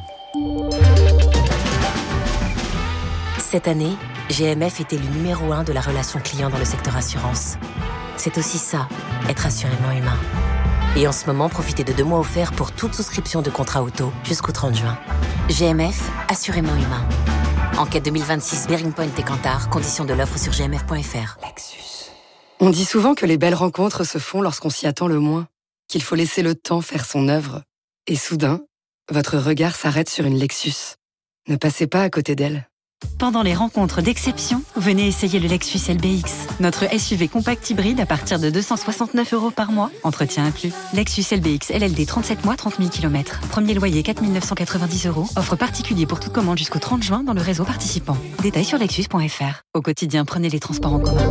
Cette année, GMF était le numéro 1 de la relation client dans le secteur assurance. C'est aussi ça, être assurément humain. Et en ce moment, profitez de 2 mois offerts pour toute souscription de contrat auto jusqu'au 30 juin. GMF, assurément humain. Enquête 2026, Bearing Point et Kantar. Conditions de l'offre sur gmf.fr. Lexus. On dit souvent que les belles rencontres se font lorsqu'on s'y attend le moins. Qu'il faut laisser le temps faire son œuvre. Et soudain, votre regard s'arrête sur une Lexus. Ne passez pas à côté d'elle. Pendant les rencontres d'exception, venez essayer le Lexus LBX. Notre SUV compact hybride à partir de 269 € par mois. Entretien inclus. Lexus LBX LLD 37 mois, 30 000 km. Premier loyer 4 990 €. Offre particulier pour toute commande jusqu'au 30 juin dans le réseau participant. Détails sur lexus.fr. Au quotidien, prenez les transports en commun.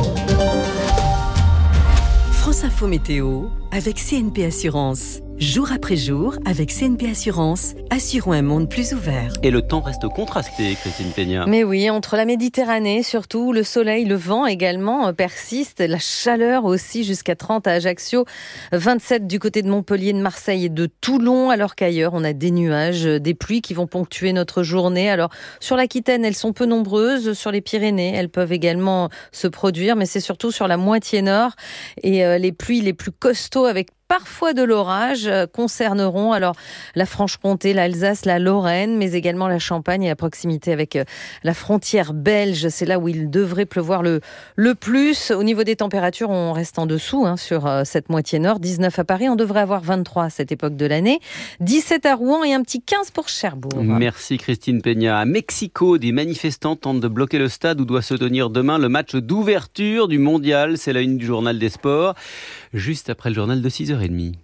France Info Météo avec CNP Assurance. Jour après jour, avec CNP Assurance, assurons un monde plus ouvert. Et le temps reste contrasté, Christine Peña. Mais oui, entre la Méditerranée, surtout, le soleil, le vent également persiste, la chaleur aussi, jusqu'à 30 à Ajaccio, 27 du côté de Montpellier, de Marseille et de Toulon, alors qu'ailleurs, on a des nuages, des pluies qui vont ponctuer notre journée. Alors, sur l'Aquitaine, elles sont peu nombreuses, sur les Pyrénées, elles peuvent également se produire, mais c'est surtout sur la moitié nord, et les pluies les plus costauds avec parfois de l'orage concerneront alors la Franche-Comté, l'Alsace, la Lorraine, mais également la Champagne et la proximité avec la frontière belge. C'est là où il devrait pleuvoir le plus. Au niveau des températures, on reste en dessous sur cette moitié nord. 19 à Paris, on devrait avoir 23 à cette époque de l'année. 17 à Rouen et un petit 15 pour Cherbourg. Merci Christine Peña. À Mexico, des manifestants tentent de bloquer le stade où doit se tenir demain le match d'ouverture du mondial. C'est la une du journal des sports, juste après le journal de 6h30.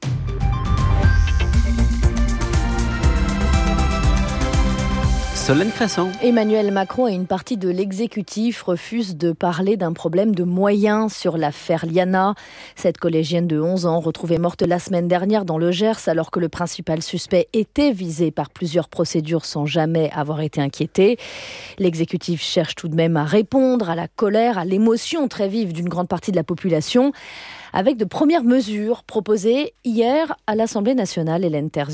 Solène Cresson. Emmanuel Macron et une partie de l'exécutif refusent de parler d'un problème de moyens sur l'affaire Liana. Cette collégienne de 11 ans retrouvée morte la semaine dernière dans le Gers alors que le principal suspect était visé par plusieurs procédures sans jamais avoir été inquiété. L'exécutif cherche tout de même à répondre à la colère, à l'émotion très vive d'une grande partie de la population avec de premières mesures proposées hier à l'Assemblée nationale, Hélène Terzian.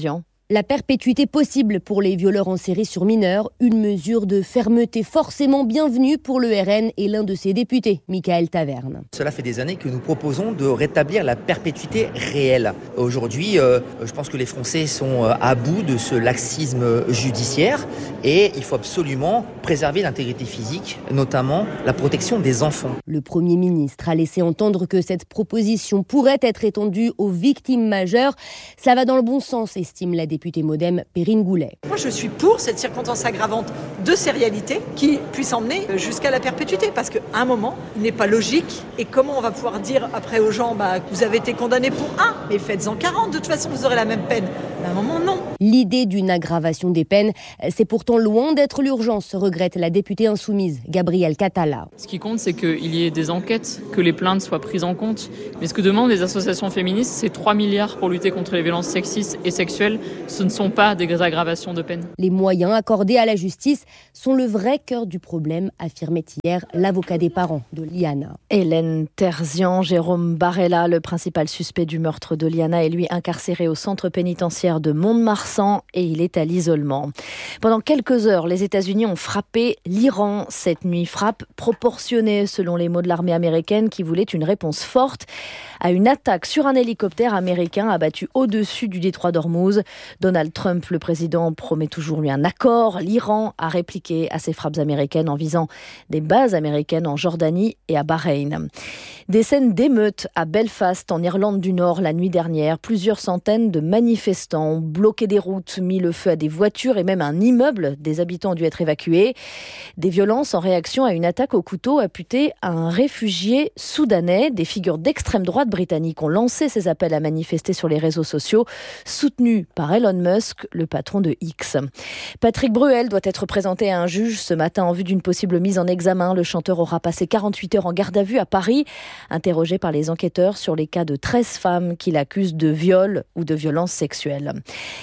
La perpétuité possible pour les violeurs en série sur mineurs, une mesure de fermeté forcément bienvenue pour le RN et l'un de ses députés, Michael Taverne. Cela fait des années que nous proposons de rétablir la perpétuité réelle. Aujourd'hui, je pense que les Français sont à bout de ce laxisme judiciaire et il faut absolument préserver l'intégrité physique, notamment la protection des enfants. Le Premier ministre a laissé entendre que cette proposition pourrait être étendue aux victimes majeures. Ça va dans le bon sens, estime la députée Modem Perrine Goulet. Moi, je suis pour cette circonstance aggravante de sérialité qui puisse emmener jusqu'à la perpétuité. Parce qu'à un moment, il n'est pas logique. Et comment on va pouvoir dire après aux gens, vous avez été condamné pour 1, mais faites-en 40. De toute façon, vous aurez la même peine. À un moment, non. L'idée d'une aggravation des peines, c'est pourtant loin d'être l'urgence, regrette la députée insoumise Gabrielle Catala. Ce qui compte, c'est qu'il y ait des enquêtes, que les plaintes soient prises en compte. Mais ce que demandent les associations féministes, c'est 3 milliards pour lutter contre les violences sexistes et sexuelles. Ce ne sont pas des aggravations de peine. Les moyens accordés à la justice sont le vrai cœur du problème, affirmait hier l'avocat des parents de Liana. Hélène Terzian, Jérôme Barella, le principal suspect du meurtre de Liana, est lui incarcéré au centre pénitentiaire de Mont-de-Marsan et il est à l'isolement. Pendant quelques heures, les États-Unis ont frappé l'Iran. Cette nuit, frappe proportionnée selon les mots de l'armée américaine qui voulait une réponse forte à une attaque sur un hélicoptère américain abattu au-dessus du détroit d'Ormuz. Donald Trump, le président, promet toujours lui un accord. L'Iran a répliqué à ces frappes américaines en visant des bases américaines en Jordanie et à Bahreïn. Des scènes d'émeutes à Belfast, en Irlande du Nord, la nuit dernière. Plusieurs centaines de manifestants ont bloqué des routes, mis le feu à des voitures et même à un immeuble. Des habitants ont dû être évacués. Des violences en réaction à une attaque au couteau imputée à un réfugié soudanais. Des figures d'extrême droite britanniques ont lancé ces appels à manifester sur les réseaux sociaux, soutenus par Elon Musk, le patron de X. Patrick Bruel doit être présenté à un juge ce matin en vue d'une possible mise en examen. Le chanteur aura passé 48 heures en garde à vue à Paris, interrogé par les enquêteurs sur les cas de 13 femmes qu'il accuse de viol ou de violences sexuelles.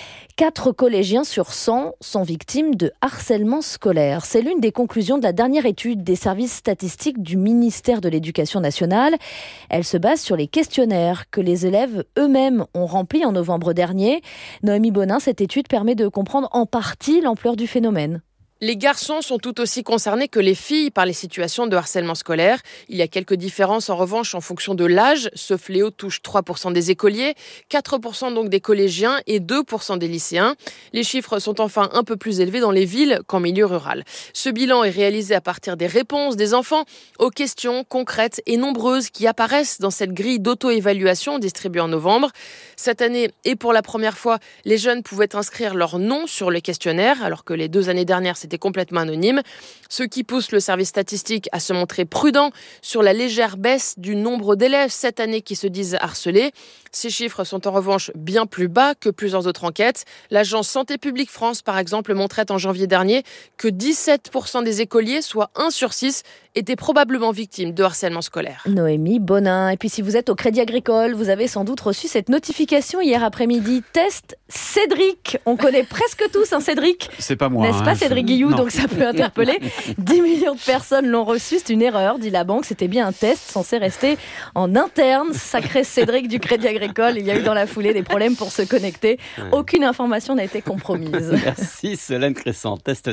4 collégiens sur 100 sont victimes de harcèlement scolaire. C'est l'une des conclusions de la dernière étude des services statistiques du ministère de l'Éducation nationale. Elle se base sur les questionnaires que les élèves eux-mêmes ont remplis en novembre dernier. Noémie Bonin, cette étude permet de comprendre en partie l'ampleur du phénomène. Les garçons sont tout aussi concernés que les filles par les situations de harcèlement scolaire. Il y a quelques différences en revanche en fonction de l'âge. Ce fléau touche 3% des écoliers, 4% donc des collégiens et 2% des lycéens. Les chiffres sont enfin un peu plus élevés dans les villes qu'en milieu rural. Ce bilan est réalisé à partir des réponses des enfants aux questions concrètes et nombreuses qui apparaissent dans cette grille d'auto-évaluation distribuée en novembre. Cette année, et pour la première fois, les jeunes pouvaient inscrire leur nom sur le questionnaire, alors que les 2 années dernières, c'était complètement anonyme, ce qui pousse le service statistique à se montrer prudent sur la légère baisse du nombre d'élèves cette année qui se disent harcelés. Ces chiffres sont en revanche bien plus bas que plusieurs autres enquêtes. L'agence Santé publique France, par exemple, montrait en janvier dernier que 17% des écoliers, soit 1 sur 6, étaient probablement victimes de harcèlement scolaire. Noémie Bonin. Et puis si vous êtes au Crédit Agricole, vous avez sans doute reçu cette notification hier après-midi. Test Cédric. On connaît presque tous un Cédric. C'est pas moi. N'est-ce pas Cédric Guillou, donc ça peut interpeller. 10 millions de personnes l'ont reçu. C'est une erreur, dit la banque. C'était bien un test censé rester en interne. Sacré Cédric du Crédit Agricole. Il y a eu dans la foulée des problèmes pour se connecter. Aucune information n'a été compromise. Merci Solène Crescent. Test.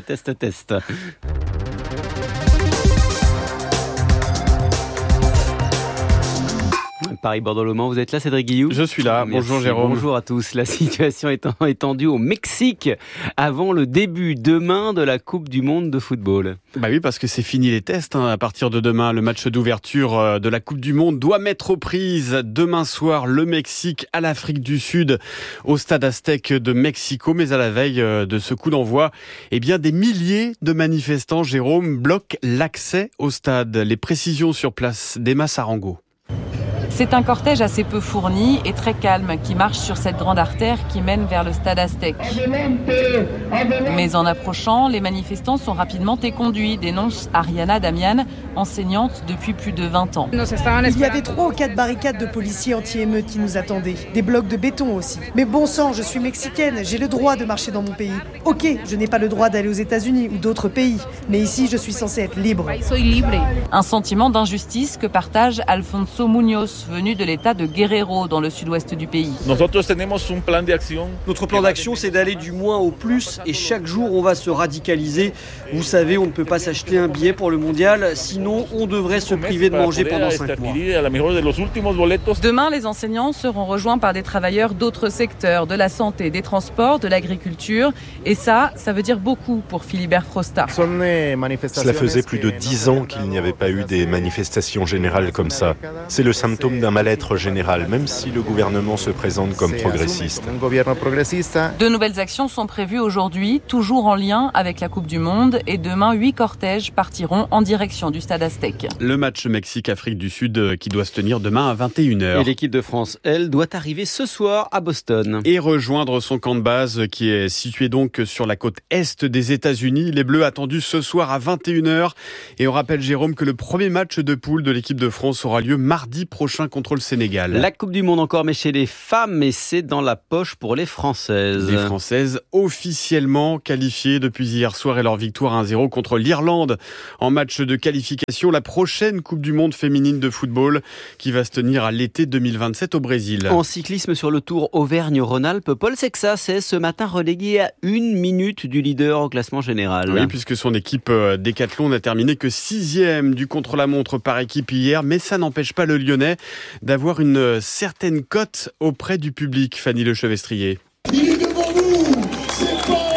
Paris-Bordeaux-Le Mans, vous êtes là Cédric Guillou ? Je suis là, merci. Bonjour Jérôme. Bonjour à tous. La situation est étendue au Mexique avant le début demain de la Coupe du Monde de football. Bah oui, parce que c'est fini les tests. À partir de demain, le match d'ouverture de la Coupe du Monde doit mettre aux prises demain soir le Mexique à l'Afrique du Sud au stade Aztec de Mexico. Mais à la veille de ce coup d'envoi, eh bien des milliers de manifestants, Jérôme, bloquent l'accès au stade. Les précisions sur place d'Emma Sarango. C'est un cortège assez peu fourni et très calme qui marche sur cette grande artère qui mène vers le stade Aztec. Mais en approchant, les manifestants sont rapidement éconduits, dénonce Ariana Damian, enseignante depuis plus de 20 ans. Il y avait 3 ou 4 barricades de policiers anti-émeutes qui nous attendaient. Des blocs de béton aussi. Mais bon sang, je suis mexicaine, j'ai le droit de marcher dans mon pays. Ok, je n'ai pas le droit d'aller aux États-Unis ou d'autres pays, mais ici je suis censée être libre. Un sentiment d'injustice que partage Alfonso Muñoz, forces venues de l'état de Guerrero dans le sud-ouest du pays. Notre plan d'action, c'est d'aller du moins au plus et chaque jour, on va se radicaliser. Vous savez, on ne peut pas s'acheter un billet pour le mondial, sinon on devrait se priver de manger pendant 5 mois. Demain, les enseignants seront rejoints par des travailleurs d'autres secteurs, de la santé, des transports, de l'agriculture. Et ça veut dire beaucoup pour Philibert Frosta. Cela faisait plus de 10 ans qu'il n'y avait pas eu des manifestations générales comme ça. C'est le symptôme d'un mal-être général, même si le gouvernement se présente comme progressiste. De nouvelles actions sont prévues aujourd'hui, toujours en lien avec la Coupe du Monde. Et demain, 8 cortèges partiront en direction du Stade Aztec. Le match Mexique-Afrique du Sud qui doit se tenir demain à 21h. Et l'équipe de France, elle, doit arriver ce soir à Boston. Et rejoindre son camp de base qui est situé donc sur la côte est des États-Unis. Les Bleus attendus ce soir à 21h. Et on rappelle, Jérôme, que le premier match de poule de l'équipe de France aura lieu mardi prochain contre le Sénégal. La Coupe du Monde encore, mais chez les femmes, et c'est dans la poche pour les Françaises. Les Françaises officiellement qualifiées depuis hier soir et leur victoire 1-0 contre l'Irlande en match de qualification. La prochaine Coupe du Monde féminine de football qui va se tenir à l'été 2027 au Brésil. En cyclisme sur le Tour Auvergne-Rhône-Alpes, Paul Sexas est ce matin relégué à 1 minute du leader au classement général. Oui, puisque son équipe Décathlon n'a terminé que 6e du contre-la-montre par équipe hier, mais ça n'empêche pas le Lyonnais d'avoir une certaine cote auprès du public. Fanny Lechevestrier. Il est devant nous, c'est pas...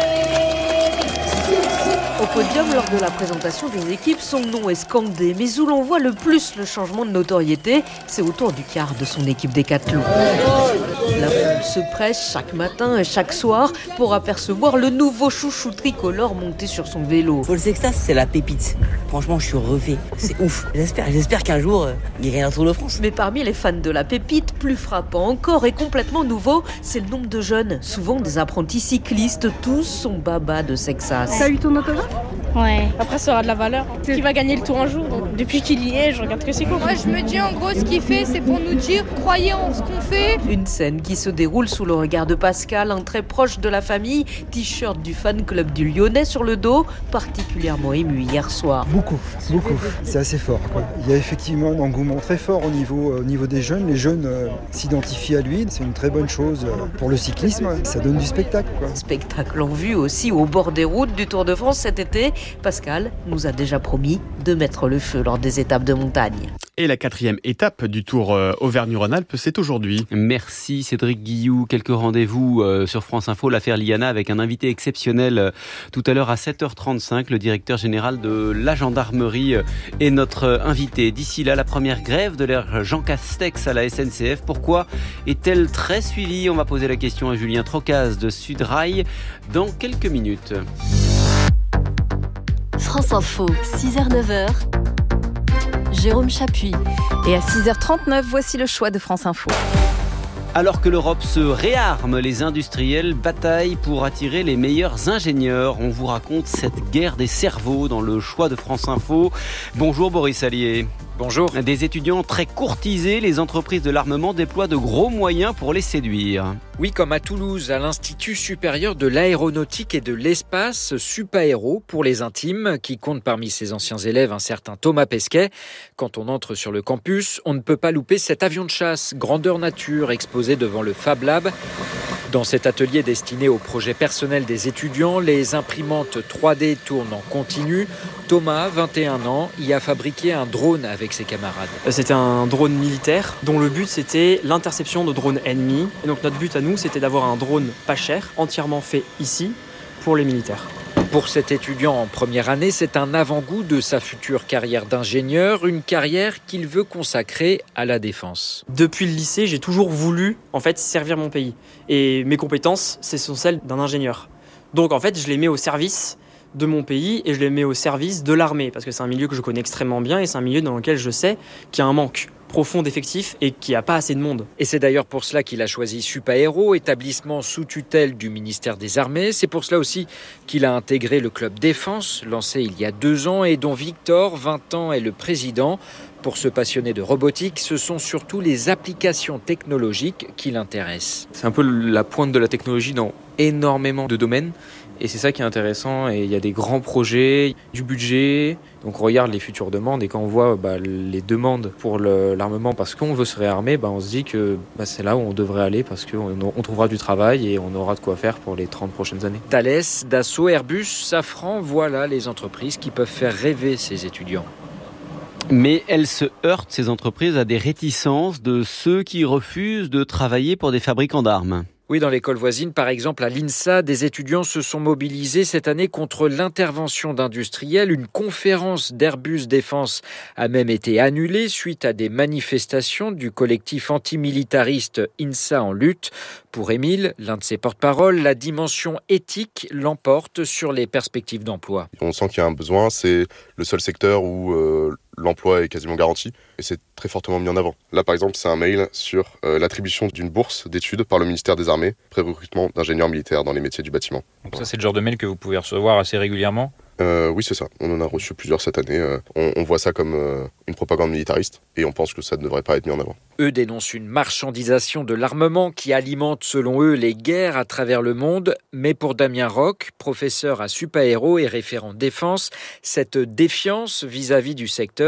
Au podium, lors de la présentation des équipes, son nom est scandé. Mais où l'on voit le plus le changement de notoriété, c'est autour du quart de son équipe Décathlon. La foule se presse chaque matin et chaque soir pour apercevoir le nouveau chouchou tricolore monté sur son vélo. Paul Sextas, c'est la pépite. Franchement, je suis refait. C'est ouf. J'espère qu'un jour, il gagne un Tour de France. Mais parmi les fans de la pépite, plus frappant encore et complètement nouveau, c'est le nombre de jeunes, souvent des apprentis cyclistes. Tous sont baba de Sexas. T'as eu ton autographe ? Ouais. Après, ça aura de la valeur. Qui va gagner le Tour un jour. Donc, depuis qu'il y est, je regarde que c'est cool. Moi, je me dis en gros, ce qu'il fait, c'est pour nous dire, croyez en ce qu'on fait. Une scène qui se déroule sous le regard de Pascal, un très proche de la famille, t-shirt du fan club du Lyonnais sur le dos, particulièrement ému hier soir. Beaucoup. C'est assez fort, quoi. Il y a effectivement un engouement très fort au niveau des jeunes. Les jeunes s'identifient à lui. C'est une très bonne chose pour le cyclisme. Ça donne du spectacle, quoi. Spectacle en vue aussi au bord des routes du Tour de France cet été. Pascal nous a déjà promis de mettre le feu lors des étapes de montagne. Et la 4e étape du Tour Auvergne-Rhône-Alpes, c'est aujourd'hui. Merci Cédric Guillou. Quelques rendez-vous sur France Info, l'affaire Liana, avec un invité exceptionnel tout à l'heure à 7h35. Le directeur général de la gendarmerie est notre invité. D'ici là, la première grève de l'ère Jean Castex à la SNCF. Pourquoi est-elle très suivie ? On va poser la question à Julien Trocaz de Sudrail dans quelques minutes. France Info, 6h-9h, Jérôme Chapuis. Et à 6h39, voici le choix de France Info. Alors que l'Europe se réarme, les industriels bataillent pour attirer les meilleurs ingénieurs. On vous raconte cette guerre des cerveaux dans le choix de France Info. Bonjour Boris Allier. Bonjour. Des étudiants très courtisés, les entreprises de l'armement déploient de gros moyens pour les séduire. Oui, comme à Toulouse, à l'Institut supérieur de l'aéronautique et de l'espace, Supaéro pour les intimes, qui compte parmi ses anciens élèves un certain Thomas Pesquet. Quand on entre sur le campus, on ne peut pas louper cet avion de chasse, grandeur nature, exposé devant le Fab Lab. Dans cet atelier destiné aux projets personnels des étudiants, les imprimantes 3D tournent en continu. Thomas, 21 ans, y a fabriqué un drone avec ses camarades. C'était un drone militaire dont le but c'était l'interception de drones ennemis. Et donc notre but à nous c'était d'avoir un drone pas cher, entièrement fait ici pour les militaires. Pour cet étudiant en première année, c'est un avant-goût de sa future carrière d'ingénieur, une carrière qu'il veut consacrer à la défense. Depuis le lycée, j'ai toujours voulu servir mon pays. Et mes compétences, ce sont celles d'un ingénieur. Donc en fait, je les mets au service de mon pays et je les mets au service de l'armée parce que c'est un milieu que je connais extrêmement bien et c'est un milieu dans lequel je sais qu'il y a un manque profond d'effectifs et qu'il n'y a pas assez de monde. Et c'est d'ailleurs pour cela qu'il a choisi Supaéro, établissement sous tutelle du ministère des Armées. C'est pour cela aussi qu'il a intégré le club défense, lancé il y a 2 ans et dont Victor, 20 ans, est le président. Pour ce passionné de robotique, ce sont surtout les applications technologiques qui l'intéressent. C'est un peu la pointe de la technologie dans énormément de domaines. Et c'est ça qui est intéressant, et il y a des grands projets, du budget, donc on regarde les futures demandes, et quand on voit les demandes pour l'armement parce qu'on veut se réarmer, on se dit que c'est là où on devrait aller parce qu'on trouvera du travail et on aura de quoi faire pour les 30 prochaines années. Thales, Dassault, Airbus, Safran, voilà les entreprises qui peuvent faire rêver ces étudiants. Mais elles se heurtent, ces entreprises, à des réticences de ceux qui refusent de travailler pour des fabricants d'armes. Oui, dans l'école voisine, par exemple, à l'INSA, des étudiants se sont mobilisés cette année contre l'intervention d'industriels. Une conférence d'Airbus Défense a même été annulée suite à des manifestations du collectif antimilitariste INSA en lutte. Pour Émile, l'un de ses porte-parole, la dimension éthique l'emporte sur les perspectives d'emploi. On sent qu'il y a un besoin, c'est le seul secteur où l'emploi est quasiment garanti et c'est très fortement mis en avant. Là, par exemple, c'est un mail sur l'attribution d'une bourse d'études par le ministère des Armées, pré-recrutement d'ingénieurs militaires dans les métiers du bâtiment. Donc ça, c'est le genre de mail que vous pouvez recevoir assez régulièrement ? Oui, c'est ça. On en a reçu plusieurs cette année. On voit ça comme une propagande militariste et on pense que ça ne devrait pas être mis en avant. Eux dénoncent une marchandisation de l'armement qui alimente, selon eux, les guerres à travers le monde. Mais pour Damien Roch, professeur à Supaéro et référent défense, cette défiance vis-à-vis du secteur